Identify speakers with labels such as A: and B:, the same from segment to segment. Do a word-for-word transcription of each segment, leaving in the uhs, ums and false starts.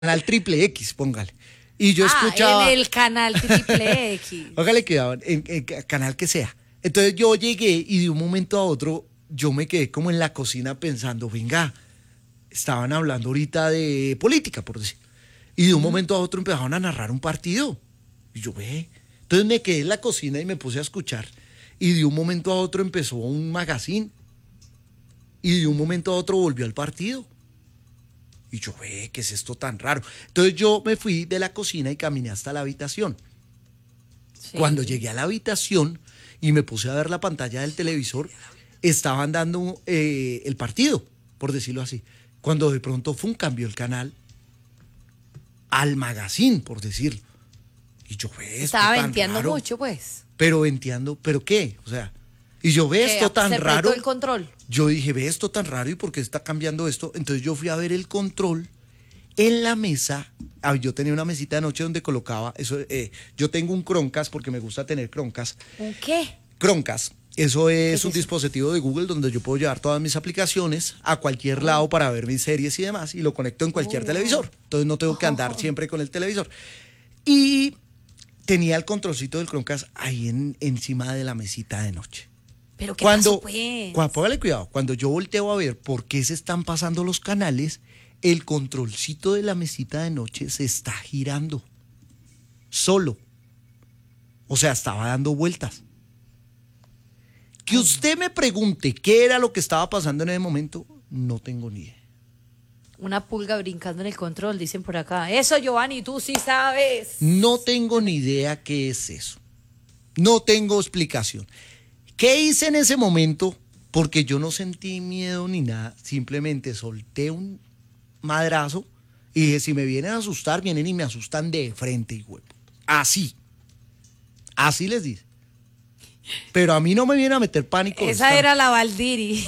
A: canal triple X, póngale. Y yo
B: ah,
A: escuchaba...
B: en el canal triple X.
A: Póngale cuidado, en el canal que sea. Entonces yo llegué y de un momento a otro yo me quedé como en la cocina pensando, venga, estaban hablando ahorita de política, por decir. Y de un momento a otro empezaron a narrar un partido. Y yo, ve. Entonces me quedé en la cocina y me puse a escuchar. Y de un momento a otro empezó un magazine. Y de un momento a otro volvió al partido. Y yo, ve, ¿qué es esto tan raro? Entonces yo me fui de la cocina y caminé hasta la habitación. Sí. Cuando llegué a la habitación y me puse a ver la pantalla del televisor, estaban dando eh, el partido, por decirlo así. Cuando de pronto fue un cambio el canal al magazine, por decirlo. Y yo, ve, esto
B: estaba
A: tan
B: venteando
A: raro.
B: mucho, pues.
A: Pero venteando, ¿pero qué? O sea, y yo, ve esto tan
B: se
A: raro.
B: perdió el control.
A: Yo dije, ve esto tan raro y por qué está cambiando esto. Entonces yo fui a ver el control en la mesa. Ah, yo tenía una mesita de noche donde colocaba eso. Eh, yo tengo un Chromecast porque me gusta tener Chromecast.
B: ¿Un qué?
A: Chromecast. Eso es, es un
B: eso?
A: dispositivo de Google donde yo puedo llevar todas mis aplicaciones a cualquier oh. lado para ver mis series y demás, y lo conecto en cualquier oh. televisor. Entonces no tengo que andar oh. siempre con el televisor. Y tenía el controlcito del Chromecast ahí en, encima de la mesita de noche.
B: ¿Pero qué
A: cuando,
B: pasó, pues?
A: Cuando, póngale cuidado, cuando yo volteo a ver por qué se están pasando los canales, el controlcito de la mesita de noche se está girando. Solo. O sea, estaba dando vueltas. Que usted me pregunte qué era lo que estaba pasando en ese momento, no tengo ni idea.
B: Una pulga brincando en el control, dicen por acá. Eso, Giovanni, tú sí sabes.
A: No tengo ni idea qué es eso. No tengo explicación. ¿Qué hice en ese momento? Porque yo no sentí miedo ni nada. Simplemente solté un madrazo y dije, si me vienen a asustar, vienen y me asustan de frente, hijo de puta. Así. Así les dice. Pero a mí no me viene a meter pánico.
B: Esa esta. Era la Valdiri.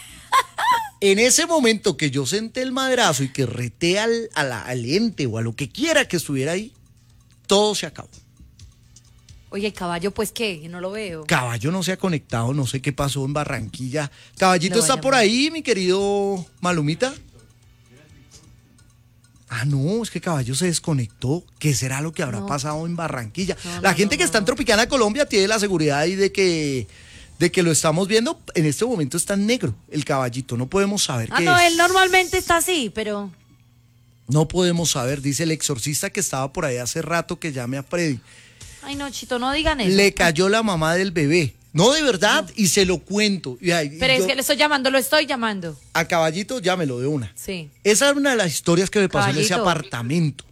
A: En ese momento que yo senté el madrazo y que reté al, a la, al ente o a lo que quiera que estuviera ahí, todo se acabó.
B: Oye, el caballo, pues, ¿qué? No lo veo.
A: Caballo no se ha conectado, no sé qué pasó en Barranquilla. Caballito está por ahí, mi querido Malumita. Ah, no, es que Caballo se desconectó. ¿Qué será lo que habrá no. pasado en Barranquilla? No, la no, gente no, que no. está en Tropicana, Colombia, tiene la seguridad ahí de que, de que lo estamos viendo. En este momento está en negro el Caballito, no podemos saber
B: ah,
A: qué
B: no,
A: es.
B: él normalmente está así, pero...
A: No podemos saber, dice el exorcista que estaba por ahí hace rato, que llame a Freddy.
B: Ay, no, Chito, no digan eso.
A: Le cayó la mamá del bebé. No, de verdad, no. y se lo cuento. Y, y
B: Pero
A: yo,
B: es que le estoy llamando, lo estoy llamando.
A: A Caballito, llámelo de una.
B: Sí.
A: Esa es una de las historias que me pasó
B: Caballito.
A: en ese apartamento.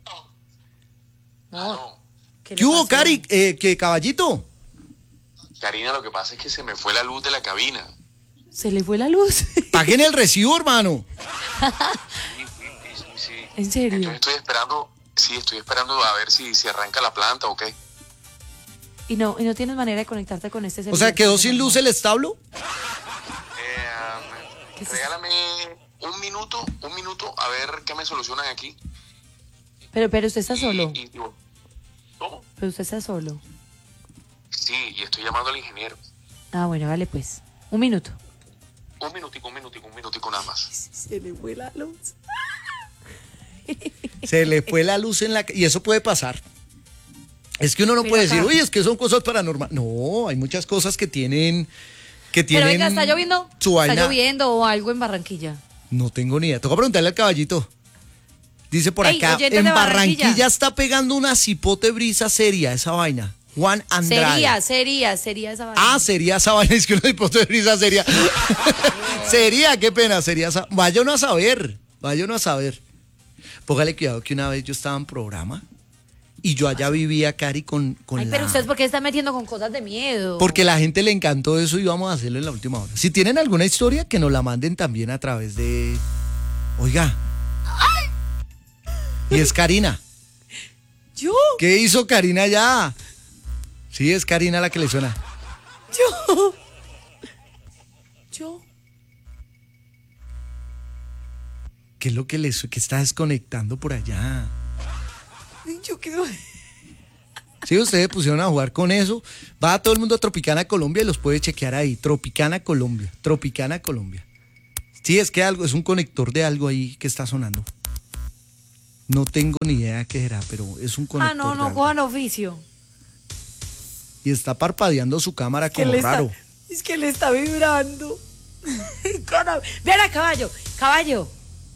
B: No.
A: ¿Qué, ¿Qué hubo, Cari? Eh, ¿Qué, Caballito?
C: Karina, lo que pasa es que se me fue la luz de la cabina.
B: ¿Se le fue la luz?
A: Paguen el recibo, hermano.
C: Sí, sí, sí, sí.
B: ¿En serio?
C: Entonces estoy esperando, sí, estoy esperando a ver si, si arranca la planta o qué.
B: ¿Y no, ¿Y no tienes manera de conectarte con este
A: celular? O sea, ¿quedó sin luz el establo?
C: Eh, regálame un minuto, un minuto, a ver qué me solucionan aquí.
B: Pero, pero usted está y, solo.
C: Y, digo, ¿cómo?
B: Pero usted está solo.
C: Sí, y estoy llamando al ingeniero.
B: Ah, bueno, vale pues. Un minuto.
C: Un minutico, un minutico, un minutico nada más.
B: Se le fue la luz.
A: Se le fue la luz en la... Y eso puede pasar. Es que uno no Pero puede acá. decir, uy, es que son cosas paranormales. No, hay muchas cosas que tienen... Que tienen
B: Pero venga, ¿está lloviendo?
A: Su vaina.
B: ¿Está lloviendo o algo en Barranquilla?
A: No tengo ni idea. Toca preguntarle al Caballito. Dice por
B: Ey,
A: acá, en Barranquilla. Barranquilla está pegando una cipote brisa seria esa vaina. Juan Andrade.
B: Sería, sería, sería esa vaina.
A: Ah, sería esa vaina, es que una cipote brisa seria. Sería, qué pena, sería esa... Vaya uno a saber, vaya uno a saber. Póngale cuidado que una vez yo estaba en programa y yo allá vivía, Cari, con, con
B: Ay,
A: la...
B: pero ustedes, ¿por qué están metiendo con cosas de miedo?
A: Porque la gente le encantó eso y vamos a hacerlo en la última hora. Si tienen alguna historia, que nos la manden también a través de... Oiga. Ay. Y es Karina.
B: ¿Yo?
A: ¿Qué hizo Karina ya? Sí, es Karina la que le suena.
B: Yo. Yo.
A: ¿Qué es lo que le que está desconectando por allá?
B: Yo quedo...
A: Sí, ustedes pusieron a jugar con eso. Va todo el mundo a Tropicana Colombia y los puede chequear ahí. Tropicana Colombia. Tropicana Colombia. Sí, es que algo, es un conector de algo ahí que está sonando. No tengo ni idea qué será, pero es un conector.
B: Ah, no,
A: de
B: no,
A: algo.
B: cojan oficio.
A: Y está parpadeando su cámara
B: Que
A: como
B: le está-
A: raro.
B: es que le está vibrando. Cara- Ven a caballo, caballo.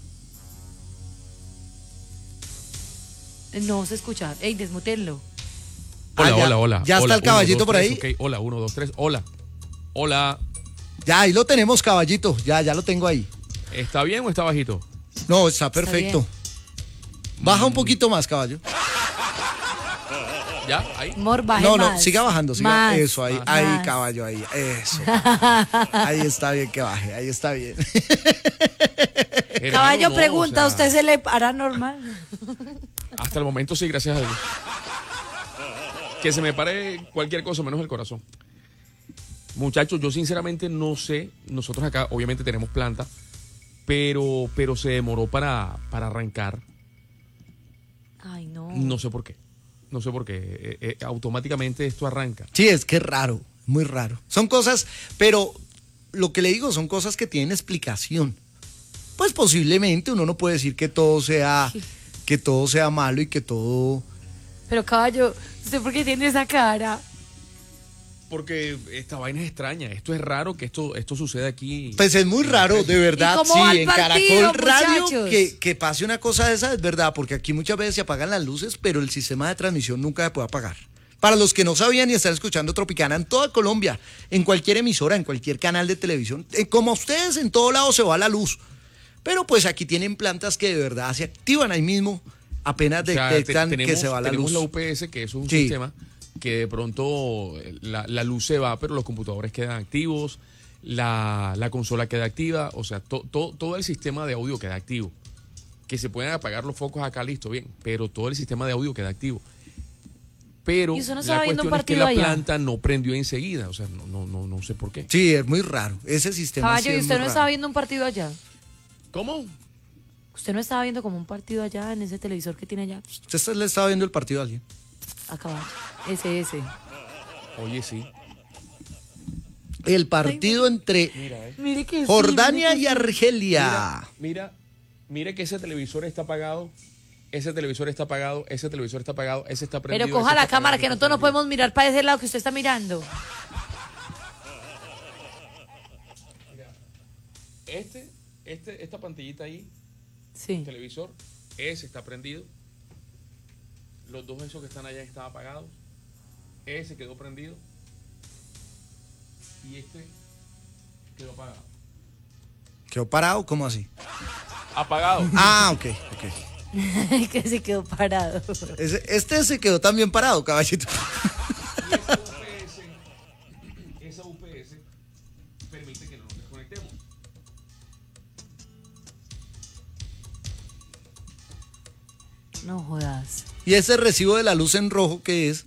B: No se escucha. Ey, desmutenlo.
D: Hola,
A: Ah, ya-
D: hola, hola.
A: ya está
D: Hola,
A: el caballito
D: uno, dos,
A: por
D: tres,
A: ahí.
D: ok. Hola, uno, dos, tres. Hola. Hola.
A: Ya, ahí lo tenemos, caballito. Ya, ya lo tengo ahí.
D: ¿Está bien o está bajito?
A: No, está perfecto. Baja un poquito más, caballo.
D: ¿Ya? ¿Ahí?
B: Mor, baje
A: No, no,
B: más.
A: siga bajando, siga.
B: Más.
A: Eso, ahí,
B: Más.
A: ahí, caballo, ahí. Eso. Ahí está bien que baje, ahí está bien.
D: Hermano,
B: Caballo
D: no,
B: pregunta,
D: o sea,
B: ¿usted se le hará normal?
D: Hasta el momento sí, gracias a Dios. Que se me pare cualquier cosa menos el corazón. Muchachos, yo sinceramente no sé. Nosotros acá obviamente tenemos planta, pero, pero se demoró para, para arrancar.
B: Ay, no.
D: No sé por qué. No sé por qué. Eh, eh, automáticamente esto arranca.
A: Sí, es que es raro, muy raro. Son cosas, pero lo que le digo son cosas que tienen explicación. Pues posiblemente uno no puede decir que todo sea,
B: Sí.
A: que todo sea malo y que todo.
B: Pero caballo, ¿usted por qué tiene esa cara?
D: Porque esta vaina es extraña. Esto es raro que esto, esto suceda aquí.
A: Pues es muy raro, de verdad.
B: ¿Y cómo va
A: Sí,
B: el
A: en
B: partido,
A: Caracol Radio
B: muchachos?
A: que, que pase una cosa de esa es verdad, porque aquí muchas veces se apagan las luces, pero el sistema de transmisión nunca se puede apagar. Para los que no sabían y están escuchando Tropicana en toda Colombia, en cualquier emisora, en cualquier canal de televisión, eh, como a ustedes en todo lado se va la luz. Pero pues aquí tienen plantas que de verdad se activan ahí mismo, apenas
D: O sea,
A: detectan
D: te-
A: que
D: tenemos-
A: se va la
D: tenemos
A: luz.
D: la U P S, que eso es un
A: Sí.
D: sistema que de pronto la, la luz se va, pero los computadores quedan activos, la, la consola queda activa, o sea, to- to- todo el sistema de audio queda activo. Que se pueden apagar los focos acá, listo, bien, pero todo el sistema de audio queda activo. Pero
B: ¿Y usted no
D: la
B: estaba viendo un
D: cuestión es que
B: partido
D: la
B: allá?
D: planta no prendió enseguida, o sea, no, no, no, no sé por qué.
A: Sí, es muy raro. Ese sistema sí
B: Caballo, ¿y
A: es
B: usted
A: muy
B: no
A: raro.
B: estaba viendo un partido allá?
D: ¿Cómo?
B: ¿Usted no estaba viendo como un partido allá en ese televisor que tiene allá?
A: ¿Usted le estaba viendo el partido a alguien?
B: A caballo. Ese, ese.
D: Oye, sí.
A: El partido entre
D: Mira, eh.
B: Mire que sí,
A: Jordania
B: mire
A: y
B: que sí.
A: Argelia.
D: Mira, mire que ese televisor está apagado, ese televisor está apagado, ese televisor está apagado, ese está prendido.
B: Pero coja
D: ese
B: la
D: está
B: cámara,
D: apagado,
B: que
D: ese
B: nosotros no
D: está prendido.
B: podemos mirar para ese lado que usted está mirando.
D: Este, este, esta pantallita ahí,
B: Sí.
D: televisor, ese está prendido. Los dos esos que están allá están apagados. Ese quedó prendido. Y este quedó apagado.
A: ¿Quedó parado? ¿Cómo así?
D: Apagado.
A: Ah, ok, ok.
B: que se quedó parado.
A: Ese- este se quedó también parado, caballito.
D: Y esa U P S, esa U P S permite que no nos desconectemos.
B: No jodas.
A: ¿Y ese recibo de la luz en rojo qué es?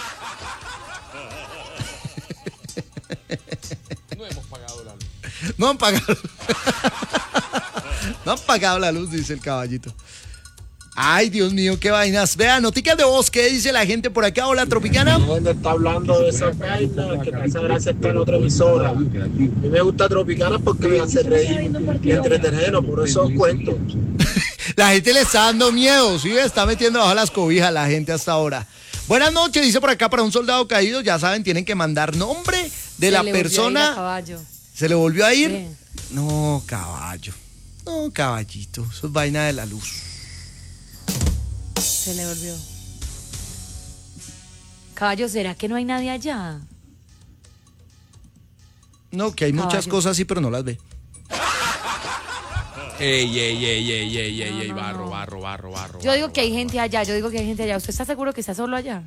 D: No hemos pagado la luz.
A: No han pagado. No han pagado la luz, dice el caballito. Ay, Dios mío, qué vainas. Vean, noticias de voz, ¿qué dice la gente por acá? Hola, Tropicana.
E: ¿Dónde está hablando de esa vaina? Que esa gracia está en otra emisora. A mí me gusta Tropicana porque me hace reír y entretenernos, por eso os cuento.
A: La gente le está dando miedo, ¿sí? Está metiendo bajo las cobijas la gente hasta ahora. Buenas noches, dice por acá, para un soldado caído, ya saben, tienen que mandar nombre de
B: Se
A: la
B: le volvió a ir a
A: persona.
B: caballo.
A: ¿Se le volvió a ir?
B: Sí.
A: No, caballo. No, caballito. Eso es vaina de la luz.
B: Se le volvió. Caballo, ¿será que no hay nadie allá?
A: No, que hay muchas
B: Caballo.
A: cosas sí, pero no las ve.
D: Ey, ey, ey, ey, ey, ey,
B: No,
D: ey,
B: no,
D: barro,
B: no.
D: barro, barro, barro.
B: Yo digo
D: barro,
B: que hay
D: barro,
B: gente allá, yo digo que hay gente allá. ¿Usted está seguro que está solo allá?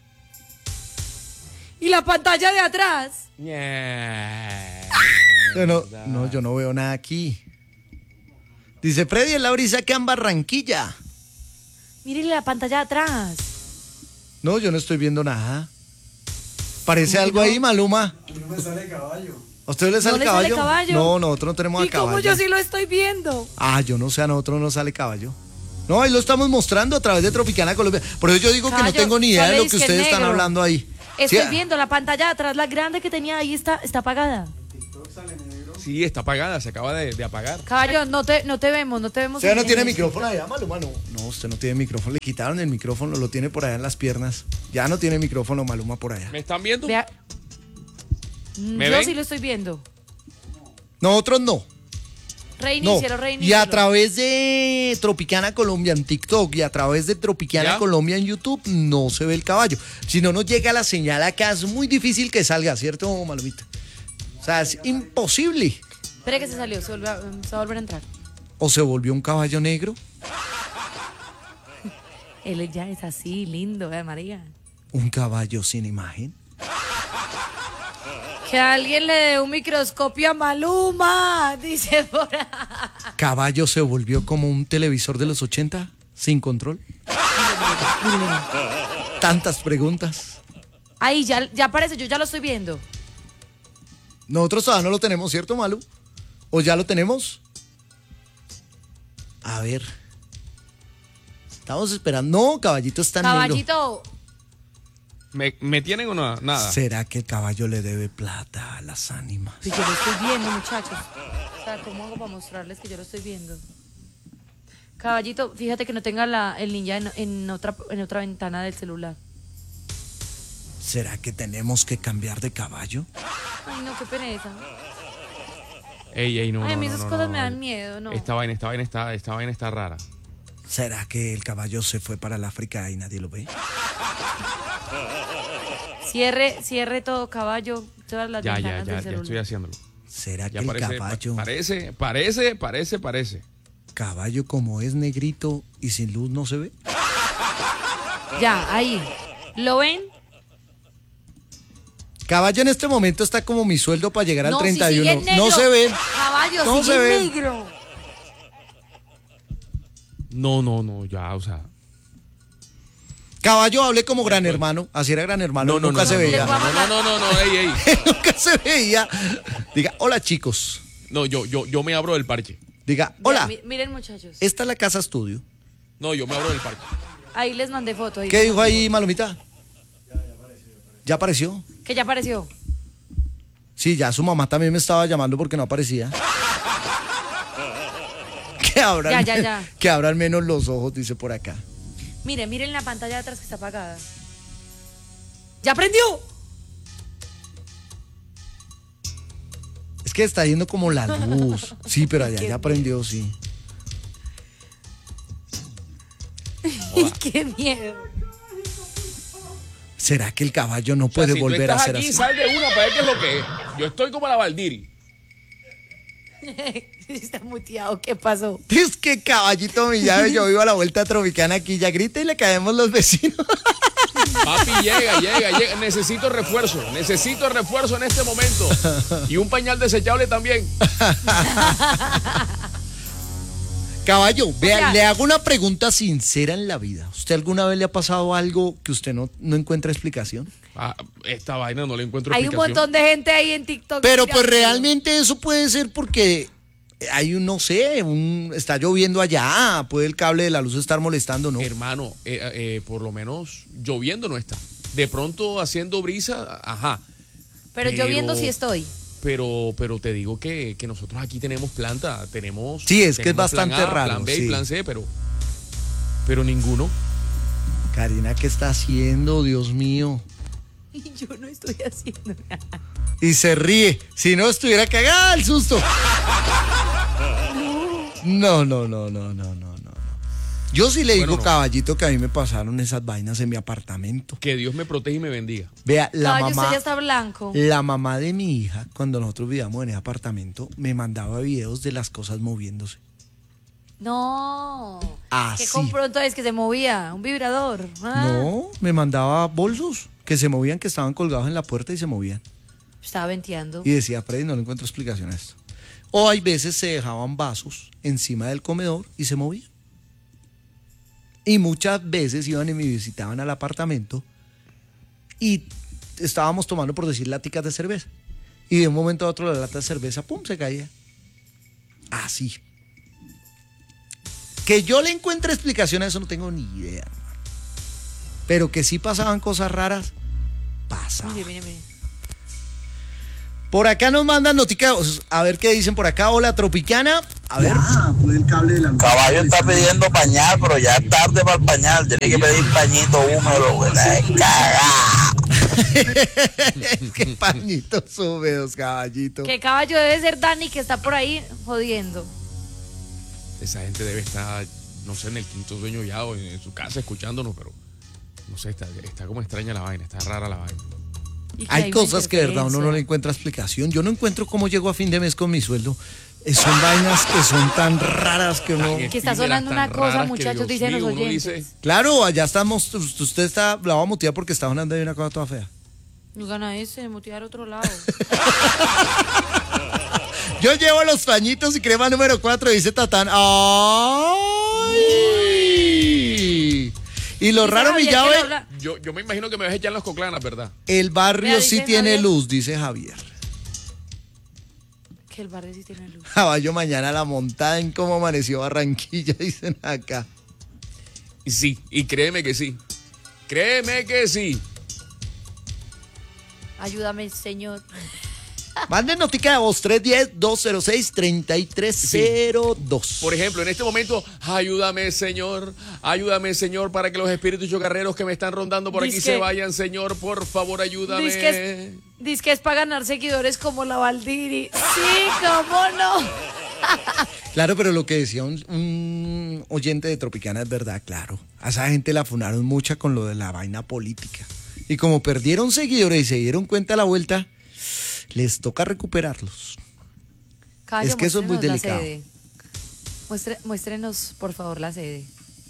B: ¿Y la pantalla de atrás?
D: Yeah.
A: Yo no, no, yo no veo nada aquí. Dice Freddy en la brisa que en Barranquilla.
B: Mírele la pantalla de atrás.
A: No, yo no estoy viendo nada. ¿Parece
B: ¿Cómo que
A: algo
B: no?
A: ahí, Maluma?
F: No me sale caballo.
A: ¿A usted le sale,
B: le
A: caballo?
B: sale caballo?
A: No, nosotros no tenemos
B: ¿Y
A: a caballo.
B: cómo yo sí lo estoy viendo?
A: Ah, yo no sé, a nosotros no sale caballo. No, ahí lo estamos mostrando a través de Tropicana Colombia. Por eso yo digo que no
B: Caballo,
A: tengo ni idea de
B: sale
A: lo que
B: disque
A: ustedes están
B: negro.
A: hablando ahí.
B: Estoy
A: Sí,
B: viendo la pantalla de atrás, la grande que tenía ahí está, está apagada.
F: TikTok sale negro.
D: Sí, está apagada, se acaba de, de apagar.
B: Caballo, no te, no te vemos, no te vemos.
A: Usted no
B: en-
A: tiene
B: en-
A: micrófono allá, Maluma, no. No, usted no tiene micrófono. Le quitaron el micrófono, lo tiene por allá en las piernas. Ya no tiene micrófono Maluma por allá.
D: ¿Me están viendo?
B: Vea. Mm,
D: ¿Me
B: Yo
D: ven?
B: sí lo estoy viendo.
A: Nosotros no. No.
B: Reinícialo,
A: Y
B: reinícialo.
A: a través de Tropicana Colombia en TikTok y a través de Tropicana
D: ¿Ya?
A: Colombia en YouTube no se ve el caballo. Si no nos llega la señal acá, es muy difícil que salga, ¿cierto, Malumita? O sea, es imposible.
B: Espere que se salió, se, volvió a- se va a volver a entrar.
A: ¿O se volvió un caballo negro?
B: Él ya es así, lindo, ¿eh, María?
A: ¿Un caballo sin imagen?
B: Que alguien le dé un microscopio a Maluma, dice por ahí.
A: ¿Caballo se volvió como un televisor de los ochenta? ¿Sin control? Tantas preguntas.
B: Ahí, ya, ya aparece, yo ya lo estoy viendo.
A: Nosotros todavía no lo tenemos, ¿cierto, Malu? ¿O ya lo tenemos? A ver. Estamos esperando. No, caballito está negro.
B: Caballito,
D: ¿Me, me tienen o no? Nada.
A: ¿Será que el caballo le debe plata a las ánimas?
B: pues yo lo estoy viendo, muchachos. O sea, ¿cómo hago para mostrarles que yo lo estoy viendo? Caballito, fíjate que no tenga la, el ninja en, en otra, en otra ventana del celular.
A: ¿Será que tenemos que cambiar de caballo?
B: Ay, no, qué pereza.
D: Ey, ey, no,
B: Ay, a
D: no,
B: mí
D: no,
B: esas
D: no,
B: cosas
D: no,
B: me
D: no.
B: dan miedo, ¿no?
D: Esta vaina, esta vaina está, esta vaina está rara.
A: ¿Será que el caballo se fue para el África y nadie lo ve?
B: Cierre, cierre todo, caballo. Todas las
D: Ya, ya,
B: ventanas
D: ya,
B: del
D: ya
B: celular.
D: estoy haciéndolo.
A: ¿Será
D: Ya
A: que
D: parece,
A: el caballo,
D: pa- parece, parece, parece, parece.
A: caballo como es negrito y sin luz no se ve?
B: Ya, ahí. ¿Lo ven?
A: Caballo en este momento está como mi sueldo para llegar al
B: No, si
A: treinta y uno.
B: sigue negro.
A: No se ve.
B: Caballo,
A: No
B: sigue
A: se ve.
B: negro.
D: No, no, no, ya, o sea.
A: Caballo hable como gran hermano. Así era gran hermano.
D: No, no,
A: nunca
D: no,
A: se
D: no,
A: veía.
D: no, no, no, no, no, no, ey, ey.
A: nunca se veía. Diga, hola chicos.
D: No, yo, yo, yo me abro del parche.
A: Diga, hola.
B: Ya, mi- miren, muchachos.
A: Esta es la casa estudio.
D: No, yo me abro del parche.
B: Ahí les mandé foto. ahí
A: ¿Qué
B: les
A: dijo
B: mandé.
A: ahí, Malumita? ¿Ya apareció?
B: Que ya apareció.
A: Sí, ya su mamá también me estaba llamando porque no aparecía. Que abran,
B: Ya, ya, ya.
A: que abran menos los ojos, dice por acá.
B: Miren, miren la pantalla de atrás que está apagada. ¡Ya prendió!
A: Es que está yendo como la luz. Sí, pero allá
B: Qué
A: ya prendió, sí.
B: ¡Qué miedo!
A: ¿Será que el caballo no
D: O sea,
A: puede
D: si
A: volver
D: tú
A: a
D: estás
A: ser
D: aquí,
A: así?
D: sal de una para ver qué es lo que es. Yo estoy como la Valdiri.
B: Está muteado, ¿qué pasó?
A: Es que caballito mi llave, yo vivo a la vuelta tropicana aquí, ya grita y le caemos los vecinos.
D: Papi, llega, llega, llega. Necesito refuerzo. Necesito refuerzo en este momento. Y un pañal desechable también.
A: Caballo, vea,
B: sea-
A: le hago una pregunta sincera en la vida. ¿Usted alguna vez le ha pasado algo que usted no, no encuentra explicación?
D: Ah, esta vaina no le encuentro
B: Hay un
D: explicación.
B: montón de gente ahí en TikTok.
A: Pero pues
B: mirándolo.
A: realmente eso puede ser porque hay un, no sé, un, está lloviendo allá, puede el cable de la luz estar molestando, ¿no?
D: Hermano, eh, eh, por lo menos lloviendo no está. De pronto haciendo brisa, ajá.
B: Pero yo viendo si estoy.
D: Pero, pero te digo que, que nosotros aquí tenemos planta, tenemos.
A: Sí, es que es
D: tenemos
A: bastante
D: plan A,
A: raro,
D: Plan B
A: sí.
D: y plan C, pero. Pero ninguno.
A: Karina, ¿qué está haciendo? Dios mío.
B: Y yo no estoy haciendo nada.
A: Y se ríe. Si no estuviera cagada el susto. No, no, no, no, no, no, no. Yo sí le digo,
D: Bueno, no.
A: caballito, que a mí me pasaron esas vainas en mi apartamento.
D: Que Dios me proteja y me bendiga.
A: Vea, la
B: Caballo,
A: mamá,
B: usted ya está blanco.
A: la mamá de mi hija, cuando nosotros vivíamos en ese apartamento, me mandaba videos de las cosas moviéndose.
B: No.
A: Ah,
B: ¿Qué
A: sí.
B: compró entonces que se movía? ¿Un vibrador? Ah,
A: No, me mandaba bolsos que se movían, que estaban colgados en la puerta y se movían.
B: Estaba venteando.
A: Y decía, Freddy, no le encuentro explicación a esto. O hay veces se dejaban vasos encima del comedor y se movían. Y muchas veces iban y me visitaban al apartamento y estábamos tomando, por decir, láticas de cerveza. Y de un momento a otro la lata de cerveza, pum, se caía. Así. Que yo le encuentre explicación a eso no tengo ni idea. Pero que sí pasaban cosas raras, pasaban.
B: Mire, mire, mire.
A: Por acá nos mandan noticas, a ver qué dicen por acá. Hola, Tropicana. A ver.
F: Caballo está pidiendo pañal, pero ya es tarde para el pañal. Tiene que pedir pañito húmedo, güey. Caga.
A: Qué pañitos húmedos, caballito.
B: ¿Qué caballo debe ser Dani que está por ahí jodiendo?
D: Esa gente debe estar, no sé, en el quinto sueño ya o en, en su casa escuchándonos, pero no sé, está, está como extraña la vaina, está rara la vaina.
A: Hay cosas que de verdad uno no le encuentra explicación. Yo no encuentro cómo llego a fin de mes con mi sueldo. Son vainas que son tan raras que uno...
B: Que está sonando una cosa, muchachos, dicen los oyentes.
D: Dice...
A: Claro, allá estamos, usted está, la va a mutear porque está sonando ahí una cosa toda fea.
B: No gana ese, mutear otro lado.
A: Yo llevo los pañitos y crema número cuatro, dice Tatán. ¡Ay! Y lo raro, mi llave...
D: Yo, yo me imagino que me vas a echar las coclanas, ¿verdad?
A: El barrio
B: Vea,
A: sí tiene
B: Javier.
A: luz, dice Javier.
B: Que el barrio sí tiene luz.
A: Caballo, mañana la montada en cómo amaneció Barranquilla, dicen acá.
D: Y sí, y créeme que sí. Créeme que sí.
B: Ayúdame, señor.
A: Manden notica de voz tres uno cero, dos cero seis, tres tres cero dos.
D: Por ejemplo, en este momento, ayúdame, Señor, ayúdame, Señor, para que los espíritus chocarreros que me están rondando por aquí
B: Dizque-
D: se vayan, Señor, por favor, ayúdame.
B: Dice que es, dice que es para ganar seguidores como la Valdiri. Sí, cómo no.
A: Claro, pero lo que decía un, un oyente de Tropicana es verdad, claro. A esa gente la funaron mucha con lo de la vaina política. Y como perdieron seguidores y se dieron cuenta a la vuelta, les toca recuperarlos.
B: Caballo,
A: Es que eso es muy
B: muéstrenos la
A: delicado.
B: sede. Muestre- muéstrenos, por favor, la sede.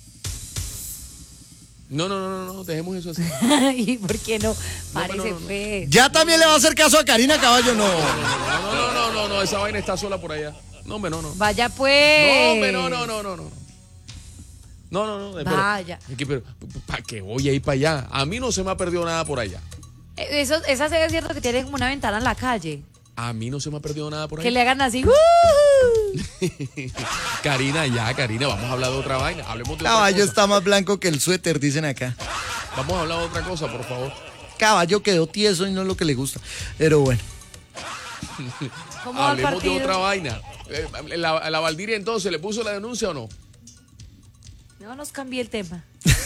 D: No, no, no, no, no, dejemos eso así.
B: ¿Y por qué no? Parece
D: no, no, no.
B: fe.
A: Ya también le va a hacer caso a Karina Caballo, no.
D: No, no, no, no, no, no, esa vaina está sola por allá. No, hombre, no, no.
B: Vaya
D: No,
B: pues.
D: hombre, no, no, no, no, no. No, no, no. pero-
B: Vaya.
D: es que, pero, ¿para qué voy a ir para allá? A mí no se me ha perdido nada por allá.
B: Eh, Eso, esa sede es cierto que tiene como una ventana en la calle.
D: A mí no se me ha perdido nada por
B: Que
D: allá.
B: le hagan así. ¡uh!
D: Karina, ya, Karina, vamos a hablar de otra vaina. Hablemos de otra
A: Caballo
D: cosa.
A: está más blanco que el suéter, dicen acá.
D: Vamos a hablar de otra cosa, por favor.
A: Caballo quedó tieso y no es lo que le gusta. Pero bueno.
B: ¿Cómo va el
D: Hablemos de
B: partido?
D: otra vaina. Eh, La, la Valdiria entonces, ¿le puso la denuncia o no?
B: No nos cambie el tema.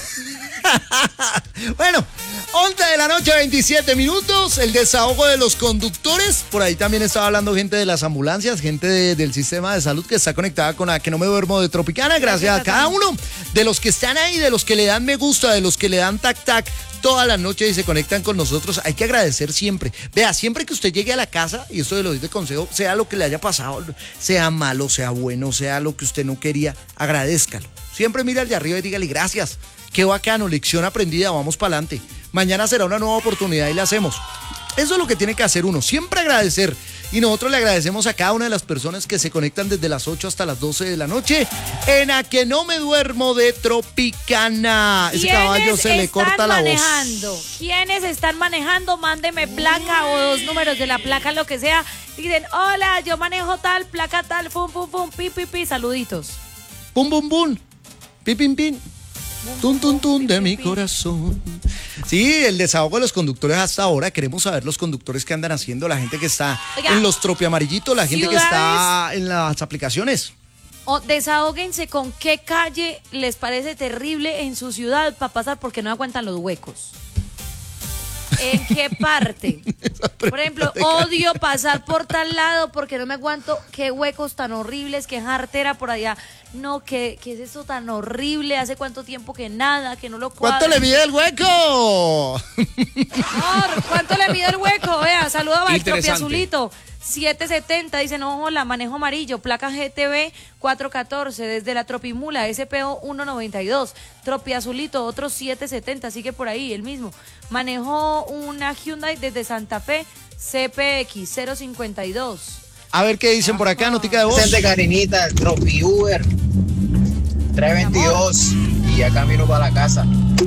A: Bueno, once de la noche, veintisiete minutos. El desahogo de los conductores. Por ahí también estaba hablando gente de las ambulancias, gente de- del sistema de salud que está conectada con la que no me duermo de Tropicana. Gracias a cada uno de los que están ahí, de los que le dan me gusta, de los que le dan tac tac toda la noche y se conectan con nosotros. Hay que agradecer siempre. Vea, siempre que usted llegue a la casa, y esto lo doy de consejo, sea lo que le haya pasado, sea malo, sea bueno, sea lo que usted no quería, agradézcalo. Siempre mire al de arriba y dígale gracias. Qué bacano, lección aprendida, vamos para adelante. Mañana será una nueva oportunidad y la hacemos. Eso es lo que tiene que hacer uno, siempre agradecer. Y nosotros le agradecemos a cada una de las personas que se conectan desde las ocho hasta las doce de la noche en A Que No Me Duermo de Tropicana. Ese caballo se le corta la voz.
B: manejando? ¿Quiénes están manejando? Mándeme placa o dos números de la placa, lo que sea. Dicen, hola, yo manejo tal, placa tal, pum, pum, pum, pi, pi, pi, saluditos.
A: Pum, pum, pum. Pin, pin, pin. Tun, tun, tun de mi corazón. Sí, el desahogo de los conductores hasta ahora. Queremos saber los conductores que andan haciendo, la gente que está
B: Oiga,
A: en los tropiamarillitos, la gente que está en las aplicaciones.
B: O desahóguense con qué calle les parece terrible en su ciudad para pasar porque no aguantan los huecos. ¿En qué parte? Por ejemplo, odio pasar por tal lado porque no me aguanto. Qué huecos tan horribles, qué jartera por allá. No, ¿qué, qué es eso tan horrible? ¿Hace cuánto tiempo que nada, que no lo cuadro?
A: ¿Cuánto le mide el hueco?
B: Amor, ¿cuánto le mide el hueco? Vea, saluda a Tropi
D: Interesante.
B: Azulito. siete setenta, dice, no, hola, manejo amarillo, placa G T B cuatrocientos catorce, desde la Tropimula, S P O ciento noventa y dos, Tropi Azulito, otro siete setenta, sigue por ahí, el mismo. Manejo una Hyundai desde Santa Fe, C P X cero cincuenta y dos.
A: A ver qué dicen por acá, notica de voz.
F: Presente, Karinita, el Tropi Uber tres veintidós y ya camino para la casa.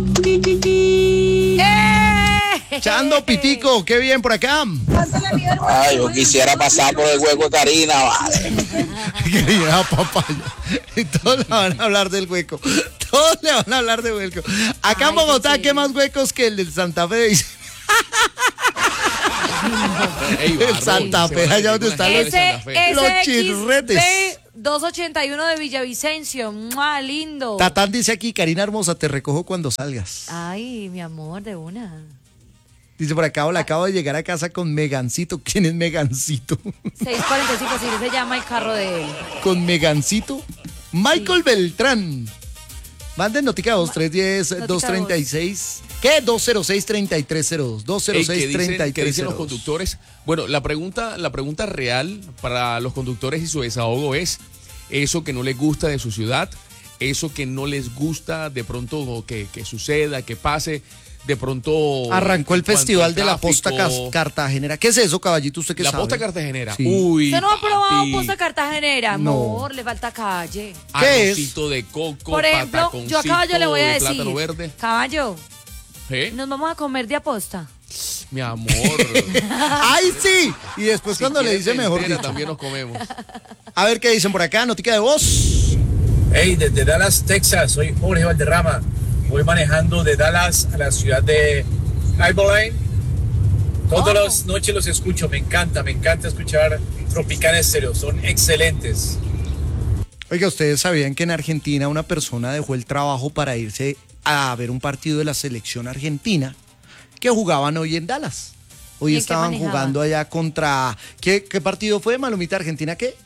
B: ¡Eh!
A: Chando Pitico, qué bien por acá.
F: Ay, yo quisiera pasar por el hueco de Karina, vale.
A: Querida papaya. Y todos le van a hablar del hueco. Todos le van a hablar del hueco. Acá en
B: Ay,
A: Bogotá,
B: sí.
A: ¿qué más huecos que el de Santa Fe? Dice.
D: Ey,
A: El Santa Fe, allá donde están los,
B: Ese,
A: los
B: ese
A: chirretes.
B: doscientos ochenta y uno de Villavicencio. ¡Mua, lindo!
A: Tatán dice aquí, Karina hermosa, te recojo cuando salgas.
B: Ay, mi amor, de una.
A: Dice por acá, hola, acabo de llegar a casa con Megancito. ¿Quién es Megancito?
B: seis cuarenta y cinco, sí, se llama el carro de él.
A: Con Megancito. Michael
B: Sí.
A: Beltrán. Manden notica dos tres uno cero, dos tres seis. ¿Qué? dos cero seis, tres tres cero dos. dos cero
D: Ey,
A: seis,
D: ¿qué
A: tres
D: dicen,
A: tres
D: qué dicen
A: cero
D: los
A: dos.
D: conductores? Bueno, la pregunta, la pregunta real para los conductores y su desahogo es eso que no les gusta de su ciudad, eso que no les gusta de pronto que, que suceda, que pase, de pronto...
A: Arrancó el
D: en cuanto
A: festival
D: al
A: de la
D: tráfico,
A: Posta Cas- Cartagenera. ¿Qué es eso, caballito? ¿Usted qué
D: La
A: sabe?
D: Posta Cartagenera.
A: Sí.
D: Uy,
B: ¿Usted no ha probado
D: papi.
B: Posta Cartagenera?
A: No.
B: Amor, le falta calle.
A: ¿Qué es?
D: Arrocito de coco,
B: Por ejemplo, yo a caballo le voy a
D: de
B: decir,
D: plátano verde.
B: caballo,
D: ¿Eh?
B: nos vamos a comer de aposta.
D: Mi amor.
A: ¡Ay, sí! Y después
D: Si
A: cuando le
D: quieres
A: dice mejor
D: entera,
A: dicho.
D: también nos comemos.
A: A ver qué dicen por acá, notica de voz.
E: Hey, desde Dallas, Texas, soy Jorge Valderrama. Voy manejando de Dallas a la ciudad de Abilene. Todas
B: Oh.
E: las noches los escucho, me encanta, me encanta escuchar Tropicana Estéreo, son excelentes.
A: Oiga, ¿ustedes sabían que en Argentina una persona dejó el trabajo para irse a ver un partido de la selección argentina que jugaban hoy en Dallas? Hoy
B: ¿Y en qué
A: estaban
B: manejaba?
A: jugando allá contra... ¿Qué, qué partido fue, Malumita? ¿Argentina qué?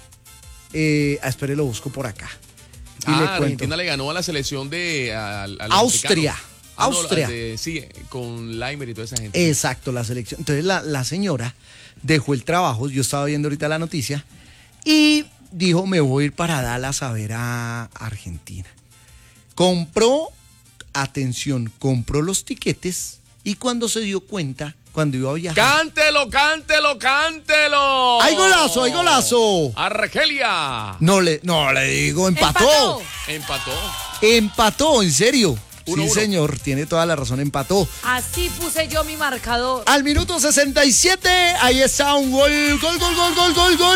A: Eh, ah, espere, lo busco por acá. Y
D: Ah,
A: le cuento.
D: Argentina le ganó a la selección de... al- al
A: Austria.
D: mexicano. Ah, no,
A: Austria.
D: de- sí, con Leimer y toda esa gente.
A: Exacto, la selección. Entonces la, la señora dejó el trabajo, yo estaba viendo ahorita la noticia, y dijo, me voy a ir para Dallas a ver a Argentina. Compró, atención, compró los tiquetes y cuando se dio cuenta, cuando iba a viajar...
D: ¡Cántelo, cántelo, cántelo!
A: ¡Hay golazo, hay golazo!
D: ¡Argelia!
A: No le, no le digo, empató.
B: ¡Empató!
D: Empató.
A: Empató, en serio.
D: Uno,
A: sí,
D: uno.
A: señor, tiene toda la razón, empató.
B: Así puse yo mi marcador.
A: Al minuto sesenta y siete, ahí está un gol, gol, gol, gol, gol, gol, gol.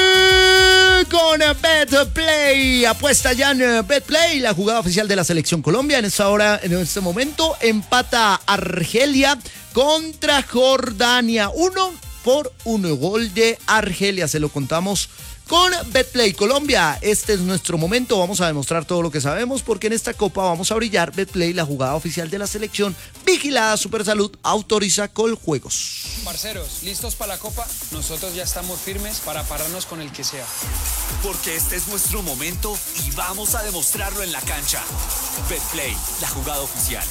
A: Con BetPlay. Apuesta ya en BetPlay, la jugada oficial de la Selección Colombia. En esta hora, en este momento, empata Argelia contra Jordania. Uno por uno. Gol de Argelia. Se lo contamos con BetPlay Colombia. Este es nuestro momento. Vamos a demostrar todo lo que sabemos porque en esta copa vamos a brillar. BetPlay, la jugada oficial de la selección. Vigilada Supersalud. Autoriza Coljuegos.
G: Parceros, ¿listos para la copa? Nosotros ya estamos firmes para pararnos con el que sea.
H: Porque este es nuestro momento y vamos a demostrarlo en la cancha. BetPlay, la jugada oficial.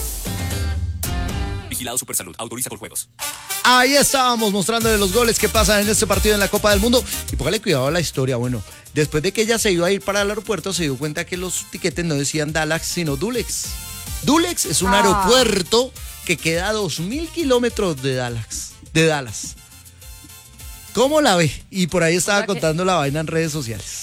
H: Vigilado Supersalud, autoriza Coljuegos.
A: Ahí estábamos mostrándole los goles que pasan en este partido en la Copa del Mundo. Y póngale cuidado a la historia. Bueno, después de que ella se iba a ir para el aeropuerto, se dio cuenta que los tiquetes no decían Dallas, sino Dulex. Dulex es un
B: Ah.
A: aeropuerto que queda a dos mil kilómetros de Dallas. De Dallas. ¿Cómo la ve? Y por ahí estaba
B: O sea que-
A: contando la vaina en redes sociales.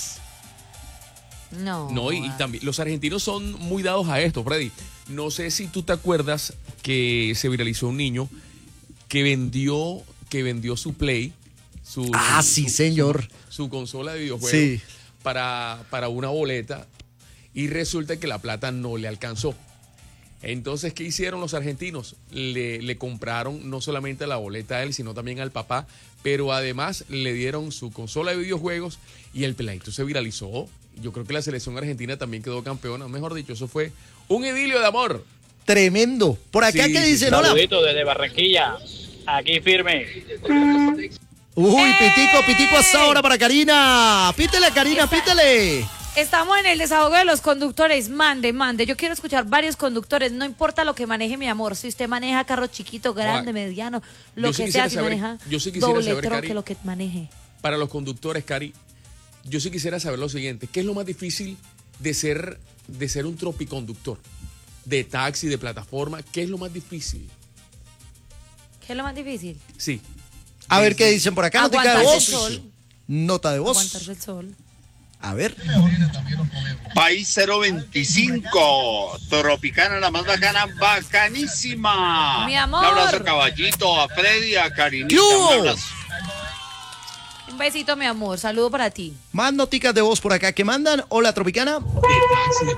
B: No.
D: No, y, y también los argentinos son muy dados a esto, Freddy. No sé si tú te acuerdas que se viralizó un niño que vendió, que vendió su Play, su,
A: Ah,
D: su-
A: sí,
D: su-
A: señor.
D: Su, su consola de videojuegos
A: Sí.
D: para, para una boleta y resulta que la plata no le alcanzó. Entonces, ¿qué hicieron los argentinos? Le, le compraron no solamente la boleta a él, sino también al papá, pero además le dieron su consola de videojuegos y el peladito se viralizó. Yo creo que la selección argentina también quedó campeona. Mejor dicho, eso fue un idilio de amor.
A: Tremendo. Por acá,
D: Sí,
A: ¿qué
D: sí,
A: dicen?
D: sí.
A: Hola.
I: Saludito desde Barranquilla, aquí firme.
A: Uy, pitico, pitico hasta ahora para Karina. Pítele, Karina,
B: Está-
A: pítele.
B: Estamos en el desahogo de los conductores. Mande, mande. Yo quiero escuchar varios conductores. No importa lo que maneje, mi amor. Si usted maneja carro chiquito, grande,
D: Guay.
B: mediano, lo
D: Yo sí
B: que
D: quisiera
B: sea, si
D: saber-
B: maneja
D: yo sí quisiera
B: doble
D: saber,
B: troque,
D: Cari.
B: lo que maneje.
D: Para los conductores, Cari, yo sí quisiera saber lo siguiente. ¿Qué es lo más difícil de ser, de ser un tropiconductor? De taxi, de plataforma. ¿Qué es lo más difícil?
B: ¿Qué es lo más difícil?
D: Sí.
A: A ver qué dicen por acá. Nota de
B: Aguantarse el
A: voz.
B: sol.
A: Nota de voz.
B: Aguantarse el sol.
A: A ver.
F: País cero veinticinco, Tropicana, la más bacana, bacanísima.
B: Mi amor.
F: Un abrazo, caballito, a Freddy, a Karinita.
A: ¿Qué hubo?
F: Un abrazo.
B: Un besito, mi amor. Saludo para ti.
A: Más noticas de voz por acá que mandan. Hola, Tropicana.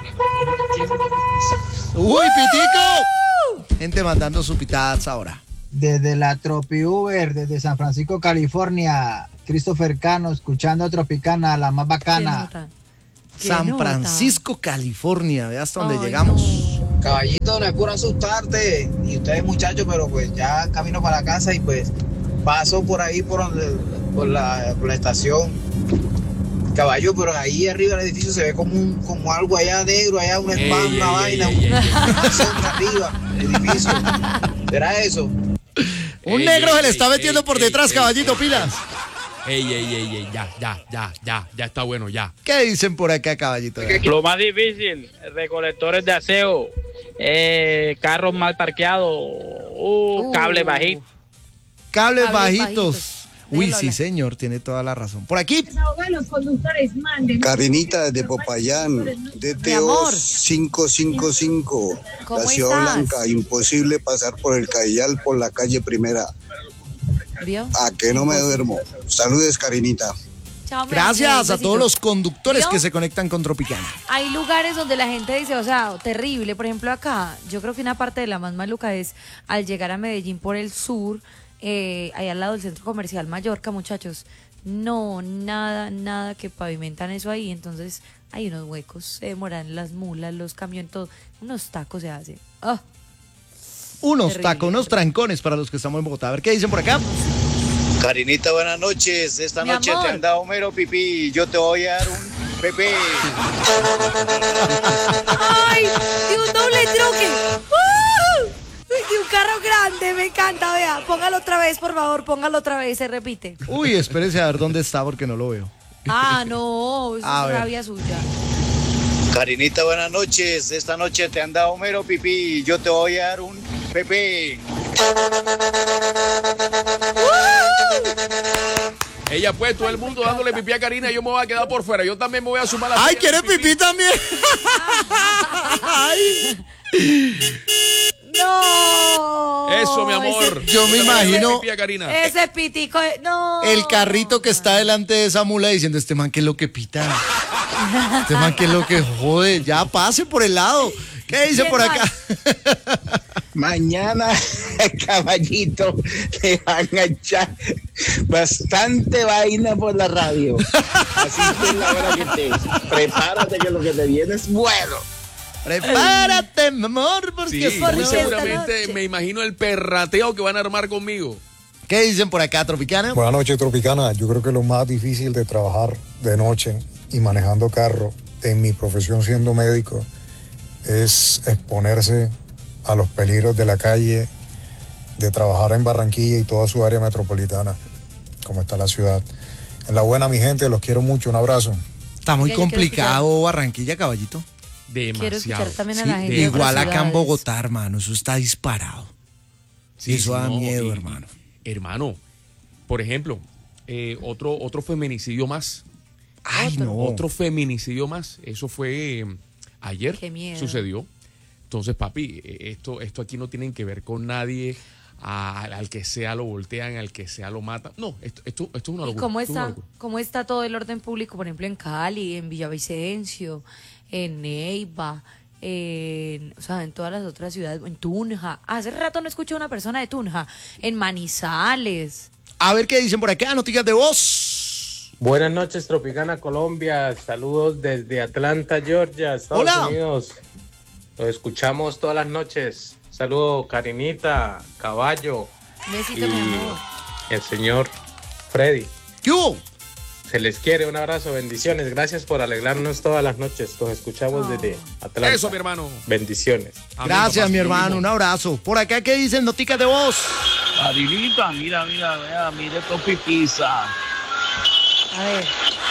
A: ¡Uy, pitico! Gente mandando sus pitadas ahora.
J: desde la Tropi Uber, desde San Francisco, California. Christopher Cano, escuchando Tropicana, la más bacana.
A: San
B: nota?
A: Francisco, California, ve hasta donde
B: Ay,
A: llegamos.
B: no.
J: Caballito, no es por asustarte, y ustedes muchachos, pero pues ya camino para la casa y pues paso por ahí por, donde, por, la, por la estación. Caballo, pero ahí arriba del edificio se ve como un, como algo allá negro, allá una
D: Ey,
J: spam,
D: ey,
J: una
D: ey,
J: vaina,
D: ey, ey, ey.
J: una sombra arriba del edificio. ¿Será eso?
A: Un
D: Ey,
A: negro
D: ey,
A: se le
D: ey,
A: está metiendo
D: ey,
A: por
D: ey,
A: detrás,
D: ey,
A: caballito,
D: ey,
A: pilas.
D: Ey, ey, ey, ey, ya, ya, ya, ya, ya está bueno, ya.
A: ¿Qué dicen por acá, caballito?
I: Lo más difícil, recolectores de aseo, eh, carros mal parqueados, uh,
B: Uh.
I: cable bajito.
A: Cables,
B: Cables
A: bajitos.
B: bajitos.
A: Uy,
B: Déjalo
A: sí,
B: hablar.
A: señor, tiene toda la razón. Por aquí,
K: Los conductores manden.
L: Carinita de Popayán,
B: Mi
L: D T O
B: amor.
L: cinco cinco cinco,
B: ¿Cómo
L: la Ciudad
B: estás?
L: Blanca, imposible pasar por el Cayal por la calle Primera.
B: ¿Vio?
L: ¿A que no me duermo? Saludes, Carinita.
B: Chao, mi amor,
A: gracias
B: un
A: a
B: besito.
A: todos los conductores
B: ¿Vio?
A: que se conectan con Tropicana.
B: Hay lugares donde la gente dice, o sea, terrible. Por ejemplo, acá, yo creo que una parte de la más maluca es al llegar a Medellín por el sur, eh, ahí al lado del centro comercial Mallorca, muchachos. No, nada, nada que pavimentan eso ahí. Entonces, hay unos huecos, se demoran las mulas, los camiones, todo. Unos tacos se hacen. Ah,
A: Unos
B: Terrible.
A: tacos, unos trancones para los que estamos en Bogotá. A ver qué dicen por acá.
M: Carinita, buenas noches. Esta
B: Mi
M: noche
B: amor.
M: te han dado mero pipí. Yo te voy a dar un pepe.
B: ¡ay! ¡De un doble troque! ¡Uh! De un carro grande, me encanta, vea. Póngalo otra vez, por favor, póngalo otra vez, se repite.
A: Uy, espérese a ver dónde está porque no lo veo.
B: Ah, no, eso
A: A
B: es
A: ver.
B: rabia suya.
M: Carinita, buenas noches. Esta noche te han dado mero pipí. Yo te voy a dar un pepe.
D: Ella pues, todo el mundo dándole pipí a Karina, yo me voy a quedar por fuera. Yo también me voy a sumar a la
A: ¡Ay,
D: fiesta
A: quiere
D: del
A: pipí también! ¡Ay!
B: No.
D: Eso, mi amor.
A: Yo me
D: Yo también le doy
A: imagino
D: pipí a Karina.
B: Ese, ese pitico, de- no.
A: el carrito que está delante de esa mula diciendo, este man, ¿qué es lo que pita? Este man, ¿qué es lo que jode? Ya pase por el lado. ¿Qué dice
B: ¿Quién
A: por acá?
B: más?
F: Mañana, caballito, le van a echar bastante vaina por la radio. Así que es la hora que te prepárate que lo que te viene es bueno.
A: Prepárate, mi amor, porque
D: Sí,
B: por
D: muy
B: esta
D: seguramente
B: noche.
D: me imagino el perrateo que van a armar conmigo.
A: ¿Qué dicen por acá, Tropicana?
N: Buenas noches, Tropicana. Yo creo que lo más difícil de trabajar de noche y manejando carro en mi profesión siendo médico es exponerse a los peligros de la calle, de trabajar en Barranquilla y toda su área metropolitana, como está la ciudad. En la buena, mi gente, los quiero mucho. Un abrazo.
A: Está muy
B: Oiga, yo quiero
A: complicado Barranquilla, caballito.
B: Quiero escuchar
D: Demasiado.
B: también a
A: Sí,
B: la gente. de
A: igual
B: otras
A: acá en
B: ciudades.
A: Bogotá, hermano, eso está disparado.
D: Sí,
A: Eso
D: sí,
A: da
D: no,
A: miedo,
D: y-
A: hermano.
D: Hermano, por ejemplo, eh, otro, otro feminicidio más.
A: Ay,
B: Otro.
A: no.
D: Otro feminicidio más. Eso fue eh, ayer.
B: Qué miedo.
D: Sucedió. Entonces, papi, eh, esto, esto aquí no tiene que ver con nadie. A- al que sea lo voltean, al que sea lo matan. No, esto, esto, esto es una
B: ¿Y
D: locura.
B: cómo
D: esto es una
B: está,
D: locura.
B: cómo está todo el orden público, por ejemplo, en Cali, en Villavicencio, en Neiva, en, o sea, en todas las otras ciudades, en Tunja? Hace rato no escuché a una persona de Tunja, en Manizales.
A: A ver qué dicen por acá, noticias de voz.
E: Buenas noches, Tropicana Colombia. Saludos desde Atlanta, Georgia, Estados
A: Hola.
E: Unidos. Los escuchamos todas las noches. Saludos, Karinita, Caballo
B: Besito,
E: y
B: mi amor.
E: el señor Freddy.
A: ¿Qué hubo?
E: Se les quiere, un abrazo, bendiciones. Gracias por alegrarnos todas las noches. Los escuchamos
B: Oh.
E: desde Atlanta.
D: Eso, mi hermano.
E: Bendiciones.
D: Amén,
A: Gracias,
D: papá.
A: mi hermano, un abrazo. Por acá, ¿qué dicen noticias de voz?
I: Karinita, mira, mira, mira, mira Topi Pizza.
B: A ver.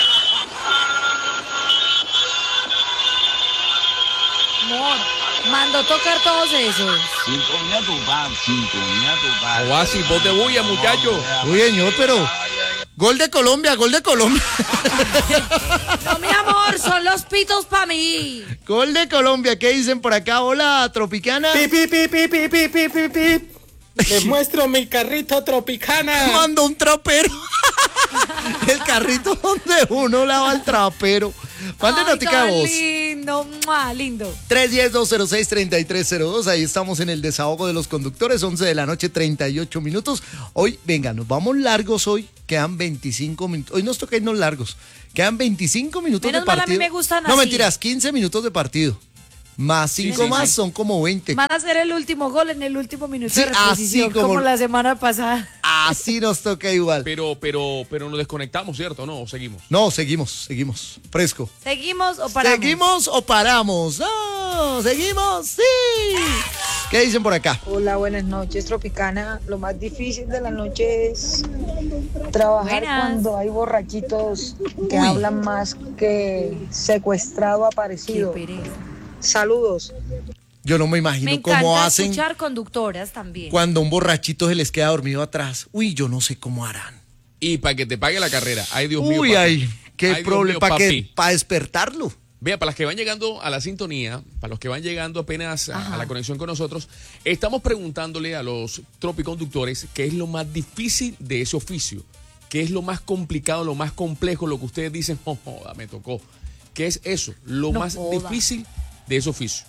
B: Amor, mando tocar todos esos.
I: Sintonía tu pan, sintonía tu pan.
D: Oasis, voz de bulla, muchacho.
A: Uy, señor, pero... Gol de Colombia, gol de Colombia.
B: No, mi amor, son los pitos para mí.
A: Gol de Colombia, ¿qué dicen por acá? Hola, Tropicana.
E: Pi, pi, pi, pi, pi, pi, pi, pi, pi. Les muestro mi carrito Tropicana.
A: Mando un trapero. El carrito donde uno lava el trapero. Mande
B: Ay,
A: notica de
B: tan
A: voz.
B: lindo. lindo, ¡mua! Lindo.
A: tres uno cero, dos cero seis, tres tres cero dos. Ahí estamos en el desahogo de los conductores. once de la noche, treinta y ocho minutos. Hoy, venga, nos vamos largos hoy. Quedan veinticinco minutos. Hoy nos toca irnos largos. Quedan veinticinco minutos
B: Menos
A: de
B: mal,
A: partido.
B: a mí me gustan
A: No,
B: así.
A: mentiras, quince minutos de partido. Más cinco
B: sí,
A: más
B: sí.
A: son como veinte.
B: Van a hacer el último gol en el último minuto
A: Sí,
B: de reposición,
A: así como-
B: como la semana pasada.
A: Así nos toca igual.
D: Pero, pero, pero nos desconectamos, ¿cierto? ¿No? ¿O seguimos?
A: No, seguimos, seguimos. Fresco.
B: ¿Seguimos o paramos?
A: ¿Seguimos o paramos? No, seguimos, sí. ¿Qué dicen por acá?
O: Hola, buenas noches, Tropicana. Lo más difícil de la noche es trabajar
B: Buenas.
O: cuando hay borrachitos que
A: Uy.
O: hablan más que secuestrado aparecido.
B: Qué pereza.
O: Saludos.
A: Yo no me imagino
B: Me encanta
A: cómo hacen
B: escuchar conductoras también.
A: cuando un borrachito se les queda dormido atrás. Uy, yo no sé cómo harán.
D: Y para que te pague la carrera. Ay, Dios mío.
A: Uy,
D: papi.
A: ay, qué
D: Ay, Dios
A: problema.
D: mío,
A: ¿Para
D: papi.
A: qué? Para despertarlo.
D: Vea, para los que van llegando a la sintonía, para los que van llegando apenas a, a la conexión con nosotros, estamos preguntándole a los tropiconductores qué es lo más difícil de ese oficio, qué es lo más complicado, lo más complejo, lo que ustedes dicen, oh, joda, me tocó. ¿Qué es eso? Lo
B: No
D: más
B: joda.
D: difícil de ese oficio.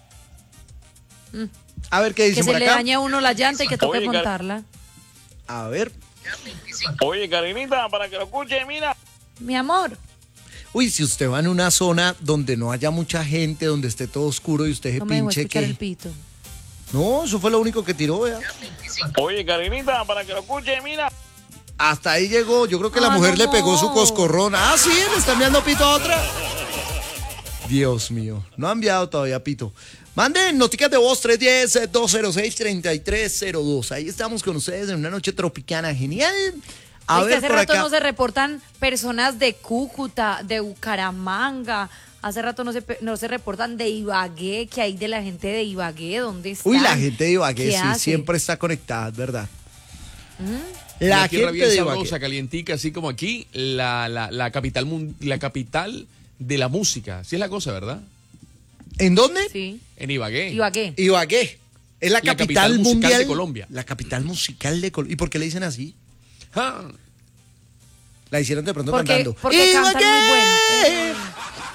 A: A ver qué
B: Que
A: dicen
B: se
A: por
B: le
A: acá.
B: dañe a uno la llanta y que toque
P: Oye, Car-
B: montarla.
A: A ver.
P: Oye, Karinita, para que lo escuche, mira.
B: Mi amor.
A: Uy, si usted va en una zona donde no haya mucha gente, donde esté todo oscuro y usted se
B: No me dejó
A: pinche
B: escuchar
A: que...
B: el pito.
A: No, eso fue lo único que tiró, vea.
P: Oye, Karinita, para que lo escuche, mira.
A: Hasta ahí llegó. Yo creo que la
B: Ah,
A: mujer
B: no,
A: le pegó
B: no.
A: su coscorrón. Ah, sí, le está enviando pito a otra. Dios mío, no ha enviado todavía pito. Manden noticias de voz tres uno cero, dos cero seis, tres tres cero dos. Ahí estamos con ustedes en una noche tropicana genial. A
B: Es que
A: ver
B: hace
A: por
B: rato
A: acá.
B: no se reportan personas de Cúcuta, de Bucaramanga. Hace rato no se, pe- no se reportan de Ibagué, que hay de la gente de Ibagué, ¿dónde están?
A: Uy, la gente de Ibagué
B: ¿Qué
A: sí,
B: hace?
A: siempre está conectada, es verdad.
D: Y
A: La
D: una tierra
A: gente
D: bien
A: de
D: sabrosa,
A: Ibagué.
D: calientica, así como aquí, la, la, la capital mun- la capital de la música. Sí es la cosa, ¿verdad?
A: ¿En dónde?
B: Sí.
D: En Ibagué.
B: Ibagué.
A: Ibagué. Es la,
D: La
A: capital,
D: capital musical
A: mundial
D: de Colombia.
A: La capital musical de Colombia. ¿Y por qué le dicen así?
D: Ah,
A: La hicieron de pronto
B: Porque,
A: cantando.
B: porque cantan muy
A: ¡Ibagué!
B: bueno.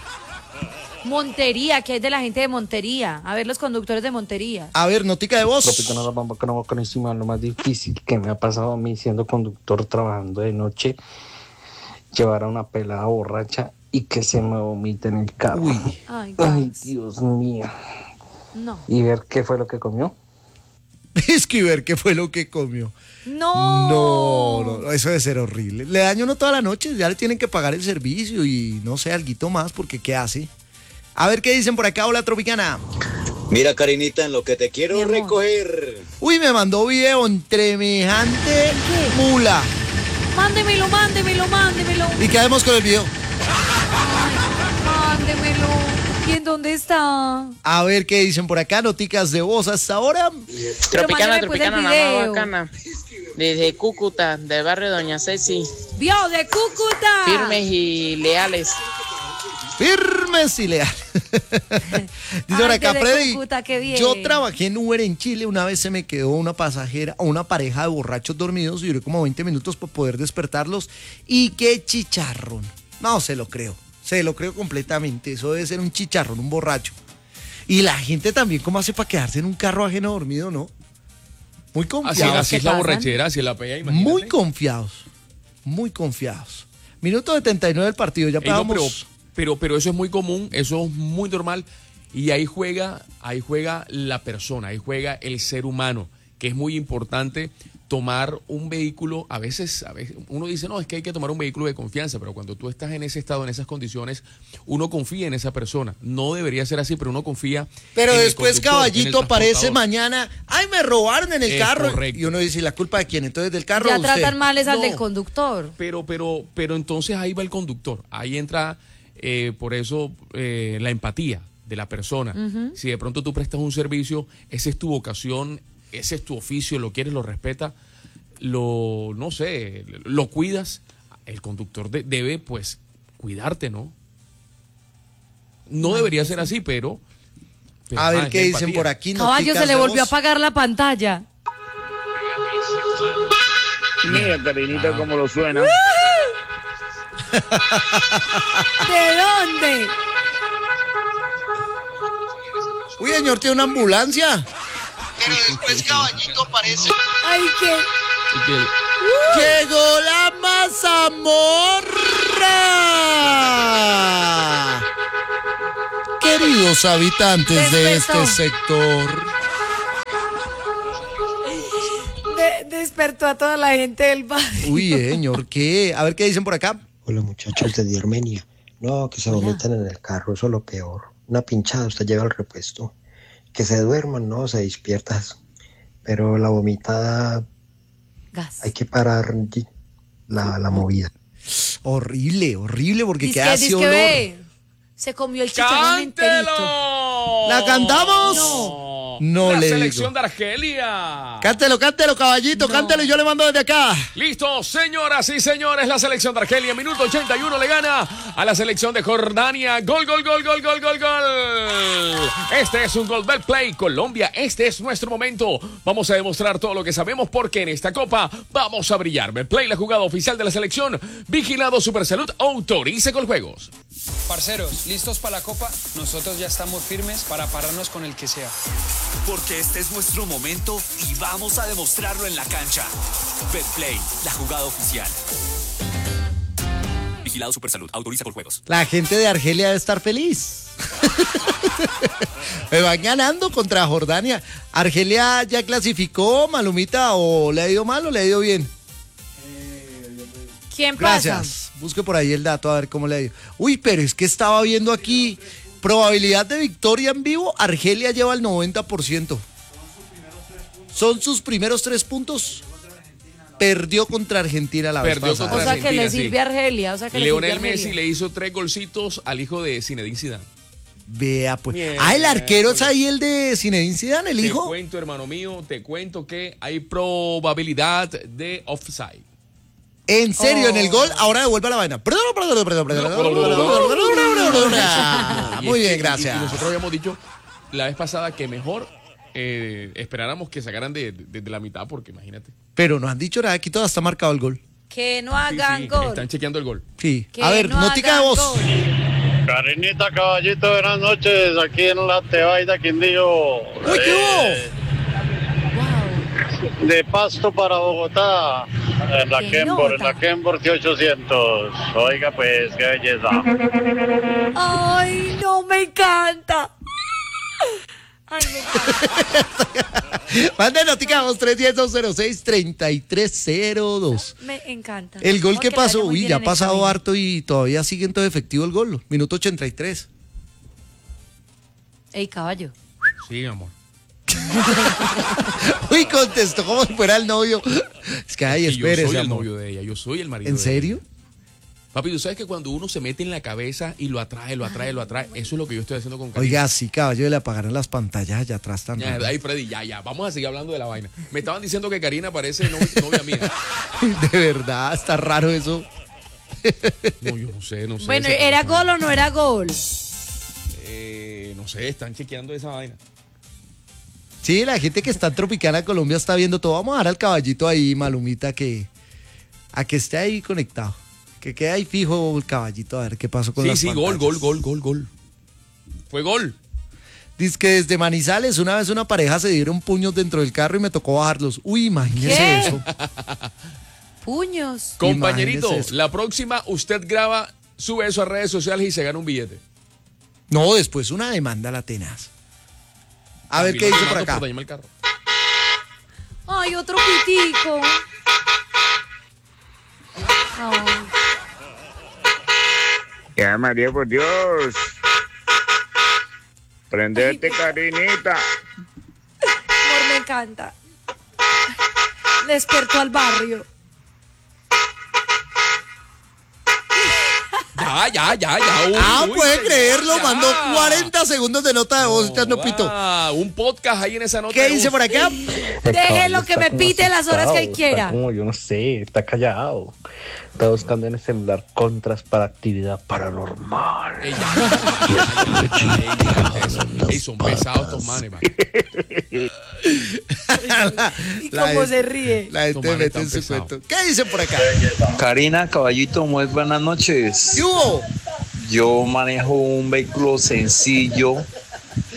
B: Montería, que hay de la gente de Montería. A ver, los conductores de Montería.
A: A ver, notica de voz.
Q: Tropicana, la bamba, que no va buenísima. Lo más difícil que me ha pasado a mí siendo conductor trabajando de noche, llevar a una pelada borracha y que se me vomite en el carro.
B: Ay,
Q: Ay,
B: gas.
Q: Dios mío.
B: No.
Q: Y ver qué fue lo que comió.
A: Es que ver qué fue lo que comió.
B: No.
A: No, no, eso debe ser horrible. Le daña uno toda la noche, ya le tienen que pagar el servicio y no sé, alguito más, porque ¿qué hace? A ver qué dicen por acá, hola Tropicana.
M: Mira, Karinita, en lo que te quiero recoger.
A: Uy, me mandó video en semejante mula.
B: Mándemelo, mándemelo, mándemelo.
A: Y quedamos con el video.
B: Mándemelo. ¿Y en dónde está?
A: A ver qué dicen por acá, noticas de voz hasta ahora.
R: Tropicana,
B: mándame, pues, el
R: tropicana, la
B: video.
R: más bacana. Desde Cúcuta, del barrio Doña Ceci.
B: Vio de Cúcuta.
R: Firmes y leales.
A: Firmes y leales. Dice por
B: Ay,
A: acá,
B: desde
A: Freddy.
B: Cúcuta, qué bien.
A: Yo trabajé en Uber en Chile. Una vez se me quedó una pasajera o una pareja de borrachos dormidos y duré como veinte minutos para poder despertarlos. Y qué chicharrón. No, se lo creo. Se lo creo completamente. Eso debe ser un chicharrón, un borracho. Y la gente también, ¿cómo hace para quedarse en un carro ajeno dormido, no? Muy
D: así,
A: confiados.
D: así es la borrachera, así es la pea, imagínate.
A: Muy confiados. Muy confiados. Minuto setenta y nueve del partido. Ya
D: Ey, no,
A: pegamos.
D: pero, pero, pero eso es muy común, eso es muy normal. Y ahí juega, ahí juega la persona, ahí juega el ser humano, que es muy importante tomar un vehículo. A veces, a veces uno dice, no, es que hay que tomar un vehículo de confianza, pero cuando tú estás en ese estado, en esas condiciones, uno confía en esa persona. No debería ser así, pero uno confía.
A: Pero
D: en el
A: después
D: conductor, en el
A: Caballito aparece
D: transportador.
A: mañana, ay, me robaron en el
D: Es
A: carro.
D: correcto.
A: Y uno dice, ¿y la culpa de quién? Entonces, del carro
B: Ya
A: o usted.
B: tratan mal es al
D: No.
B: del conductor.
D: Pero, pero, pero entonces ahí va el conductor. Ahí entra, eh, por eso, eh, la empatía de la persona.
B: Ujú.
D: Si de pronto tú prestas un servicio, esa es tu vocación, ese es tu oficio, lo quieres, lo respetas, lo, no sé, lo cuidas, el conductor de- debe, pues, cuidarte, ¿no? No debería ser así, pero... pero,
A: A
D: ah,
A: ver
D: es
A: qué
D: la
A: dicen
D: empatía.
A: por aquí.
B: Caballo,
A: noticas
B: se le
A: de
B: volvió a
A: voz.
B: apagar la pantalla.
P: Mira, Karinita,
A: Ah.
P: cómo lo suena.
B: ¿De dónde?
A: Uy, señor, ¿tiene una ambulancia?
C: Pero después Caballito aparece.
B: Ay, ¿qué?
A: ¡Llegó la mazamorra! Queridos habitantes de este sector.
B: De- despertó a toda la gente del barrio.
A: Uy, señor, ¿qué? A ver qué dicen por acá.
S: Hola muchachos de Armenia. No, que se vomitan en el carro, eso es lo peor. Una pinchada, usted llega al repuesto. Que se duerman, no, se despiertas. Pero la vomitada,
B: Gas.
S: hay que parar la, la movida.
A: Horrible, horrible, porque
B: Dice
A: queda
B: que,
A: así
B: dice que
A: olor.
B: ve, se comió el chicharrón enterito.
A: ¿La cantamos?
B: No.
A: No
D: la
A: le
D: selección
A: digo.
D: de Argelia.
A: Cántelo, cántelo, caballito,
B: No.
A: cántelo y yo le mando desde acá.
D: Listo, señoras y señores, la selección de Argelia, minuto ochenta y uno, le gana a la selección de Jordania. Gol, gol, gol, gol, gol, gol, gol. Este es un gol del Play. Colombia, este es nuestro momento. Vamos a demostrar todo lo que sabemos porque en esta copa vamos a brillar. Play, la jugada oficial de la selección. Vigilado Supersalud, autorice Coljuegos.
G: Parceros, ¿listos para la copa? Nosotros ya estamos firmes para pararnos con el que sea.
H: Porque este es nuestro momento y vamos a demostrarlo en la cancha. Betplay, la jugada oficial. Vigilado Supersalud, autoriza Coljuegos.
A: La gente de Argelia debe estar feliz. Me van ganando contra Jordania. ¿Argelia ya clasificó, Malumita, o le ha ido mal o le ha ido bien?
B: ¿Quién pasa?
A: Gracias. Busque por ahí el dato a ver cómo le ha ido. Uy, pero es que estaba viendo aquí probabilidad de victoria en vivo. Argelia lleva el noventa por ciento. Son sus primeros tres puntos. Perdió contra Argentina la vez
D: Perdió
A: pasada.
D: contra
B: O sea que le
D: Argentina,
B: sirve
D: sí.
B: a Argelia. O sea que le sirve a
D: Lionel
B: Argelia.
D: Messi le hizo tres golcitos al hijo de Zinedine Zidane.
A: Vea, pues.
D: Bien,
A: ah, el arquero es
D: pues.
A: ahí el de Zinedine Zidane, el
D: Te
A: hijo.
D: cuento, hermano mío, te cuento que hay probabilidad de offside.
A: En serio,
B: Oh.
A: en el gol, ahora devuelve la vaina. Perdón, perdón, perdón, perdón. Muy bien, gracias.
D: Y nosotros habíamos dicho la vez pasada que mejor eh, esperáramos que sacaran de, de, de la mitad, porque imagínate.
A: Pero no han dicho nada, aquí todo está marcado el gol.
B: Que no
D: Sí,
B: hagan
D: sí,
B: gol.
D: están chequeando el gol.
A: Sí.
B: Que
A: A ver,
B: no
A: notica de
B: hagan
A: voz.
B: gol.
T: Karinita, caballito, buenas noches, aquí en la Tebaida, Quindío.
A: Uy, ¿qué hubo?
T: De Pasto para Bogotá, en la
B: ¿Qué
T: Kenbor, en
B: nota?
T: la Kenbor T ochocientos. Oiga, pues, qué belleza.
B: Ay, no, me encanta. Ay, me encanta.
A: Mande notica de voz tres uno cero dos cero seis tres tres cero dos.
B: Me encanta.
A: El gol que
B: Porque le vaya
A: pasó,
B: muy
A: uy,
B: bien
A: ya ha
B: en el
A: pasado
B: camino.
A: harto y todavía sigue en todo efectivo el gol. Minuto ochenta y tres.
B: Ey, caballo.
D: Sí, amor.
A: Uy, contestó como si fuera el novio. Es que, ay,
D: Y yo
A: espérese,
D: soy el
A: amor.
D: novio de ella, yo soy el marido
A: ¿En
D: de ella.
A: serio?
D: Papi, tú sabes que cuando uno se mete en la cabeza y lo atrae, lo atrae, lo atrae, eso es lo que yo estoy haciendo con Karina.
A: Oiga, sí, caballo, le apagaron las pantallas allá atrás también.
D: Ya, ahí, Freddy, ya, ya, vamos a seguir hablando de la vaina. Me estaban diciendo que Karina parece no- novia mía.
A: De verdad, está raro eso.
D: No, yo no sé, no sé.
B: Bueno,
D: esa-
B: ¿era gol o no era gol?
D: Eh, no sé, están chequeando esa vaina.
A: Sí, la gente que está en Tropicana Colombia está viendo todo. Vamos a dar al caballito ahí, Malumita, que a que esté ahí conectado. Que quede ahí fijo el caballito, a ver qué pasó con
D: Sí,
A: las
D: sí,
A: pantallas.
D: gol, gol, gol, gol, gol. Fue gol.
A: Dice que desde Manizales una vez una pareja se dieron puños dentro del carro y me tocó bajarlos. Uy, imagínese
B: ¿Qué?
A: eso.
B: Puños.
D: Compañerito,
A: Imagínese eso.
D: la próxima usted graba, sube eso a redes sociales y se gana un billete.
A: No, después una demanda la tenaz. A ver qué
D: También
A: dice por
D: demando
A: acá.
D: dañarme el carro.
B: Ay, otro pitico. Ay.
U: Ya, María, por Dios. Prendete, Karinita.
B: Amor, me encanta. Despertó al barrio.
D: Ya, ya, ya, ya. Uy,
A: Ah,
D: uy,
A: puede
D: señor,
A: creerlo,
D: ya.
A: mandó cuarenta segundos de nota de voz echando pito.
D: Ah, un podcast ahí en esa nota.
A: ¿Qué
D: de
A: dice
D: voz.
A: por acá?
B: Déjelo que me pite las horas que él quiera.
Q: Está como, yo no sé, está callado. Está buscando en el celular contras para actividad paranormal.
D: Ey, ya, ya, ya, ya, ya, eso. Ey, son pesados estos manes, man.
B: Y
A: La
B: cómo
A: gente-
B: se ríe.
A: La gente
D: Tomar
A: mete
D: tan
A: en su
D: pesado.
A: cuento. ¿Qué dicen por acá?
V: Karina, caballito, muy buenas noches.
A: ¿Qué hubo?
V: Yo manejo un vehículo sencillo